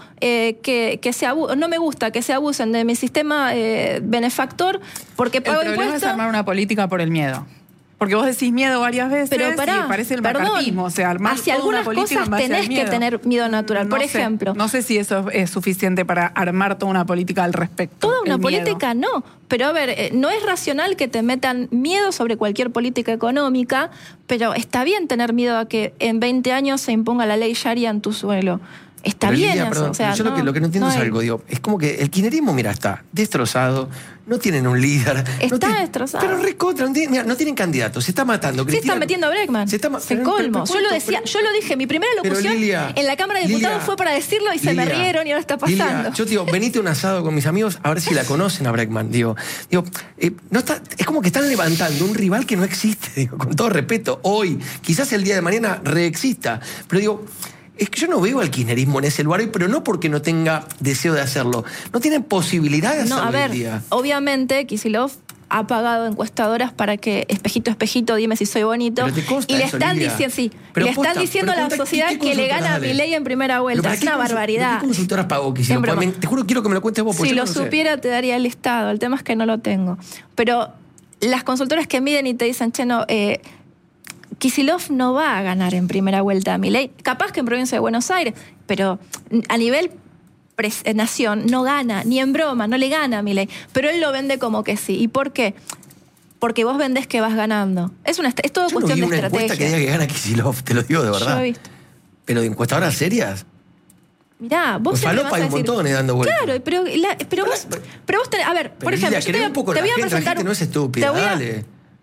Speaker 6: no me gusta que se abusen de mi sistema benefactor porque pago impuestos.
Speaker 5: El problema es armar una política por el miedo. Porque vos decís miedo varias veces y parece el macartismo. O sea, armar
Speaker 6: hacia
Speaker 5: toda
Speaker 6: algunas
Speaker 5: una política
Speaker 6: cosas tenés que tener miedo natural. Por ejemplo...
Speaker 5: No sé si eso es suficiente para armar toda una política al respecto.
Speaker 6: Toda una política no. Pero a ver, no es racional que te metan miedo sobre cualquier política económica, pero está bien tener miedo a que en 20 años se imponga la ley Sharia en tu suelo. Está
Speaker 1: pero
Speaker 6: bien
Speaker 1: Lilia,
Speaker 6: eso.
Speaker 1: Perdón,
Speaker 6: o sea,
Speaker 1: yo lo que no entiendo es algo, digo, es como que el kirchnerismo, mira, está destrozado, no tienen un líder.
Speaker 6: Está destrozado.
Speaker 1: Pero recontra, no tienen candidatos, se está matando.
Speaker 6: Se está metiendo a Bregman. Se colmo. Yo lo dije, mi primera locución en la Cámara de Diputados fue para decirlo y se me rieron y ahora está pasando.
Speaker 1: Lilia, yo digo, venite a un asado con mis amigos a ver si la conocen a Bregman. Digo, no está, es como que están levantando un rival que no existe, digo, con todo respeto, hoy, quizás el día de mañana reexista, pero digo... Es que yo no veo al kirchnerismo en ese lugar, pero no porque no tenga deseo de hacerlo. No tienen posibilidad de hacerlo.
Speaker 6: No, a ver, obviamente Kicillof ha pagado encuestadoras para que espejito, dime si soy bonito. Y le están diciendo a la sociedad que le gana a Milei en primera vuelta. Es una barbaridad.
Speaker 1: ¿Qué consultoras pagó Kicillof? Te juro, quiero que me lo cuentes vos.
Speaker 6: Si lo supiera, te daría el listado. El tema es que no lo tengo. Pero las consultoras que miden y te dicen, che, no... Kicillof no va a ganar en primera vuelta a Milei, capaz que en provincia de Buenos Aires, pero a nivel nación no gana, ni en broma, no le gana a Milei, pero él lo vende como que sí. ¿Y por qué? Porque vos vendés que vas ganando. Es todo cuestión de estrategia. Yo no vi una encuesta que
Speaker 1: diga que gana Kicillof, te lo digo de verdad.
Speaker 6: Yo he visto.
Speaker 1: ¿Pero de encuestadoras serias?
Speaker 6: Mirá, vos
Speaker 1: pues falopa hay un montón dando vueltas.
Speaker 6: Claro, pero vos tenés, a ver, por ejemplo,
Speaker 1: te voy a presentar... La gente no es estúpida, dale.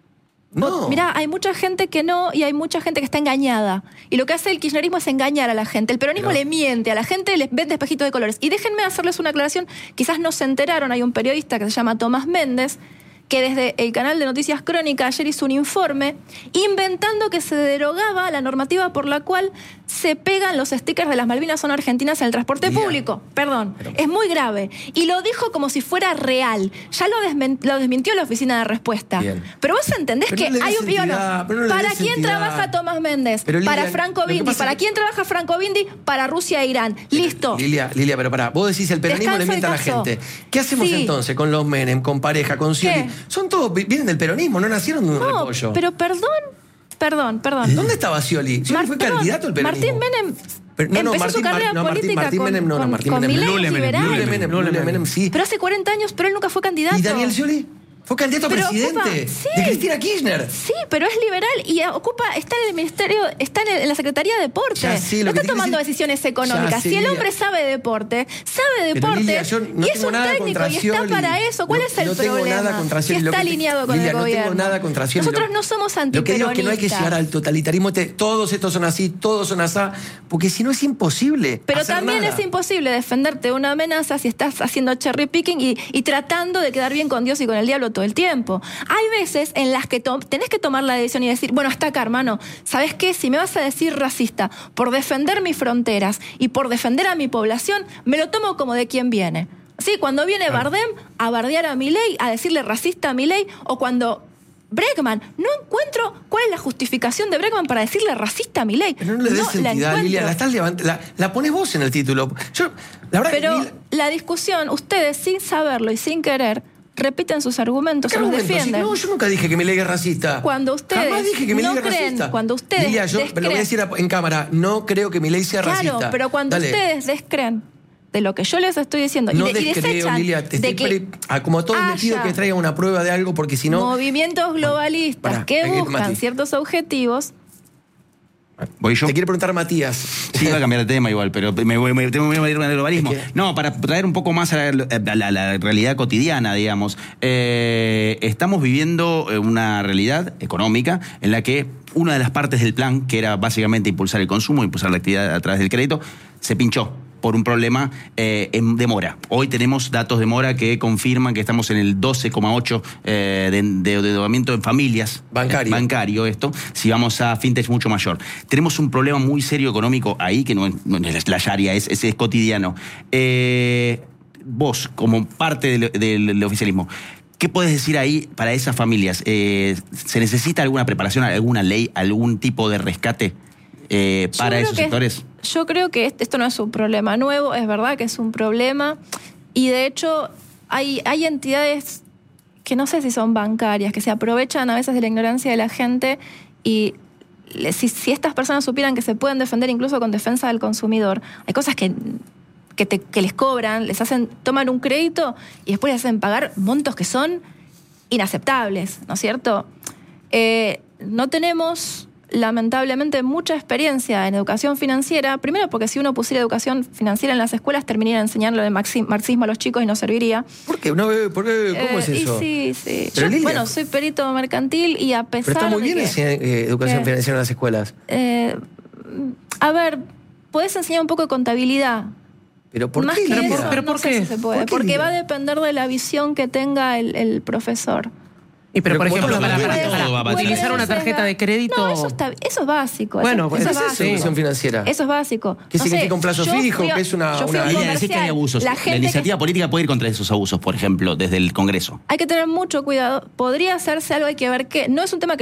Speaker 1: No.
Speaker 6: Mirá, hay mucha gente que no y hay mucha gente que está engañada. Y lo que hace el kirchnerismo es engañar a la gente. El peronismo le miente a la gente, les vende espejitos de colores. Y déjenme hacerles una aclaración. Quizás no se enteraron, hay un periodista que se llama Tomás Méndez, que desde el canal de Noticias Crónica ayer hizo un informe inventando que se derogaba la normativa por la cual se pegan los stickers de las Malvinas son argentinas en el transporte público. Perdón, es muy grave. Y lo dijo como si fuera real. Ya lo desmintió la oficina de respuesta. Bien. Pero vos entendés que hay un ¿Para quién trabaja Tomás Méndez? Para Franco Bindi. ¿Para quién trabaja Franco Bindi? Para Rusia e Irán. Listo.
Speaker 1: Lilia, pero pará. Vos decís el peronismo le miente a la gente. ¿Qué hacemos entonces con los Menem, con Pareja, con Scioli? Son todos, vienen del peronismo, no nacieron de un repollo.
Speaker 6: Pero perdón.
Speaker 1: ¿Dónde estaba Scioli? ¿Scioli fue candidato al peronismo?
Speaker 6: Martín Menem empezó su carrera política con Milei y Liberal.
Speaker 1: Menem, sí.
Speaker 6: Pero hace 40 años, pero él nunca fue candidato.
Speaker 1: ¿Y Daniel Scioli? Fue candidato a
Speaker 6: Pero
Speaker 1: presidente
Speaker 6: ocupa-
Speaker 1: de
Speaker 6: sí.
Speaker 1: Cristina Kirchner.
Speaker 6: Sí, pero es liberal y está en el ministerio, está en la Secretaría de Deporte.
Speaker 1: Ya sé, lo
Speaker 6: no
Speaker 1: que
Speaker 6: está
Speaker 1: te quiero
Speaker 6: tomando
Speaker 1: decir-
Speaker 6: decisiones
Speaker 1: Ya
Speaker 6: económicas.
Speaker 1: sé,
Speaker 6: Si el
Speaker 1: Lilia.
Speaker 6: hombre sabe de deporte
Speaker 1: Pero, Lilia, yo no
Speaker 6: y es
Speaker 1: tengo
Speaker 6: un
Speaker 1: nada
Speaker 6: técnico
Speaker 1: contra
Speaker 6: y está
Speaker 1: Scioli.
Speaker 6: para eso. ¿Cuál
Speaker 1: No-
Speaker 6: es el
Speaker 1: no tengo
Speaker 6: problema?
Speaker 1: nada contra
Speaker 6: Si
Speaker 1: Scioli. Lo
Speaker 6: está
Speaker 1: que te-
Speaker 6: alineado con
Speaker 1: Lilia,
Speaker 6: el
Speaker 1: no
Speaker 6: gobierno.
Speaker 1: tengo nada contra Scioli.
Speaker 6: Nosotros no somos
Speaker 1: Lo que digo
Speaker 6: antiperonistas.
Speaker 1: es que no hay que llegar al totalitarismo. Todos estos son así, todos son así, porque si no es imposible.
Speaker 6: Pero
Speaker 1: hacer
Speaker 6: también
Speaker 1: nada.
Speaker 6: es imposible defenderte de una amenaza si estás haciendo cherry picking y tratando de quedar bien con Dios y con el diablo todo el tiempo. Hay veces en las que tenés que tomar la decisión y decir, bueno, hasta acá, hermano, ¿sabes qué? Si me vas a decir racista por defender mis fronteras y por defender a mi población, me lo tomo como de quien viene. Sí, cuando viene Bardem a bardear a Milei, a decirle racista a Milei, o cuando Bregman, no encuentro cuál es la justificación de Bregman para decirle racista a Milei.
Speaker 1: Pero no le des
Speaker 6: la
Speaker 1: entidad,
Speaker 6: encuentro.
Speaker 1: Lilia. La estás la pones vos en el título. Yo, la verdad
Speaker 6: Pero
Speaker 1: que
Speaker 6: la discusión, ustedes sin saberlo y sin querer, repiten sus argumentos
Speaker 1: ¿qué
Speaker 6: o los
Speaker 1: argumento?
Speaker 6: defienden.
Speaker 1: No, yo nunca dije que Milei es racista.
Speaker 6: Cuando ustedes
Speaker 1: Jamás dije que Milei
Speaker 6: no
Speaker 1: es
Speaker 6: creen,
Speaker 1: racista.
Speaker 6: cuando ustedes
Speaker 1: Lilia, yo
Speaker 6: descreen.
Speaker 1: lo voy a decir en cámara. No creo que Milei sea
Speaker 6: Claro,
Speaker 1: racista.
Speaker 6: pero cuando
Speaker 1: Dale.
Speaker 6: ustedes descreen de lo que yo les estoy diciendo
Speaker 1: No
Speaker 6: y
Speaker 1: descreo,
Speaker 6: desechan
Speaker 1: Lilia. Te
Speaker 6: de
Speaker 1: estoy
Speaker 6: que
Speaker 1: como todos me pido
Speaker 6: haya
Speaker 1: que traigan una prueba de algo, porque si no.
Speaker 6: movimientos globalistas
Speaker 1: Pará,
Speaker 6: que
Speaker 1: hay que ir,
Speaker 6: buscan
Speaker 1: Mati.
Speaker 6: ciertos objetivos.
Speaker 4: ¿Voy yo?
Speaker 1: Te quiere preguntar Matías.
Speaker 4: Sí, va a cambiar de tema igual, pero tengo que irme al globalismo.
Speaker 1: Es que-
Speaker 4: No, para traer un poco más a la realidad cotidiana, digamos. Estamos viviendo una realidad económica en la que una de las partes del plan, que era básicamente impulsar el consumo, impulsar la actividad a través del crédito, se pinchó por un problema de mora. Hoy tenemos datos de mora que confirman que estamos en el 12,8 de endeudamiento en familias. Bancario esto. Si vamos a fintech mucho mayor. Tenemos un problema muy serio económico ahí, que no es la Sharia, es cotidiano. Vos, como parte del oficialismo, ¿qué podés decir ahí para esas familias? ¿Se necesita alguna preparación, alguna ley, algún tipo de rescate para esos sectores?
Speaker 6: Yo creo que esto no es un problema nuevo, es verdad que es un problema y de hecho hay entidades que no sé si son bancarias, que se aprovechan a veces de la ignorancia de la gente y si estas personas supieran que se pueden defender incluso con defensa del consumidor, hay cosas que les cobran, toman un crédito y después les hacen pagar montos que son inaceptables, ¿no es cierto? No tenemos lamentablemente mucha experiencia en educación financiera, primero porque si uno pusiera educación financiera en las escuelas terminaría enseñando de marxismo a los chicos y no serviría.
Speaker 1: ¿Por qué? ¿Cómo es eso?
Speaker 6: Y sí.
Speaker 1: Pero,
Speaker 6: Yo,
Speaker 1: Lilia,
Speaker 6: bueno, soy perito mercantil y a pesar
Speaker 1: Pero está muy
Speaker 6: de
Speaker 1: bien
Speaker 6: que,
Speaker 1: educación
Speaker 6: que-
Speaker 1: financiera en las escuelas.
Speaker 6: a ver, podés enseñar un poco de contabilidad.
Speaker 1: ¿Pero por
Speaker 6: Más
Speaker 1: qué?
Speaker 6: que
Speaker 1: Lilia?
Speaker 6: eso,
Speaker 3: ¿Pero
Speaker 6: no
Speaker 3: por
Speaker 6: sé
Speaker 3: qué?
Speaker 6: si se puede,
Speaker 1: ¿Por qué,
Speaker 6: porque
Speaker 1: Lilia?
Speaker 6: va a depender de la visión que tenga el profesor.
Speaker 3: Y pero, por
Speaker 1: Pero
Speaker 3: ejemplo,
Speaker 1: como todo,
Speaker 3: para
Speaker 4: todo va a
Speaker 3: utilizar
Speaker 4: pasar.
Speaker 3: una tarjeta de crédito.
Speaker 6: No, eso es básico.
Speaker 3: Bueno,
Speaker 6: eso
Speaker 3: pues
Speaker 6: es
Speaker 3: es eso,
Speaker 6: básico.
Speaker 1: educación financiera.
Speaker 6: Eso es básico.
Speaker 1: ¿Qué
Speaker 6: No
Speaker 1: significa
Speaker 6: sé,
Speaker 1: un plazo
Speaker 6: yo
Speaker 1: fijo?
Speaker 6: fui a-
Speaker 1: ¿Qué es una-
Speaker 6: yo fui a un
Speaker 1: una-
Speaker 4: Lilia, decir que hay
Speaker 6: comercial.
Speaker 4: abusos.
Speaker 6: La
Speaker 4: La
Speaker 6: gente
Speaker 4: iniciativa política puede ir contra esos abusos, por ejemplo, desde el Congreso.
Speaker 6: Hay que tener mucho cuidado. Podría hacerse algo, hay que ver que no es un tema que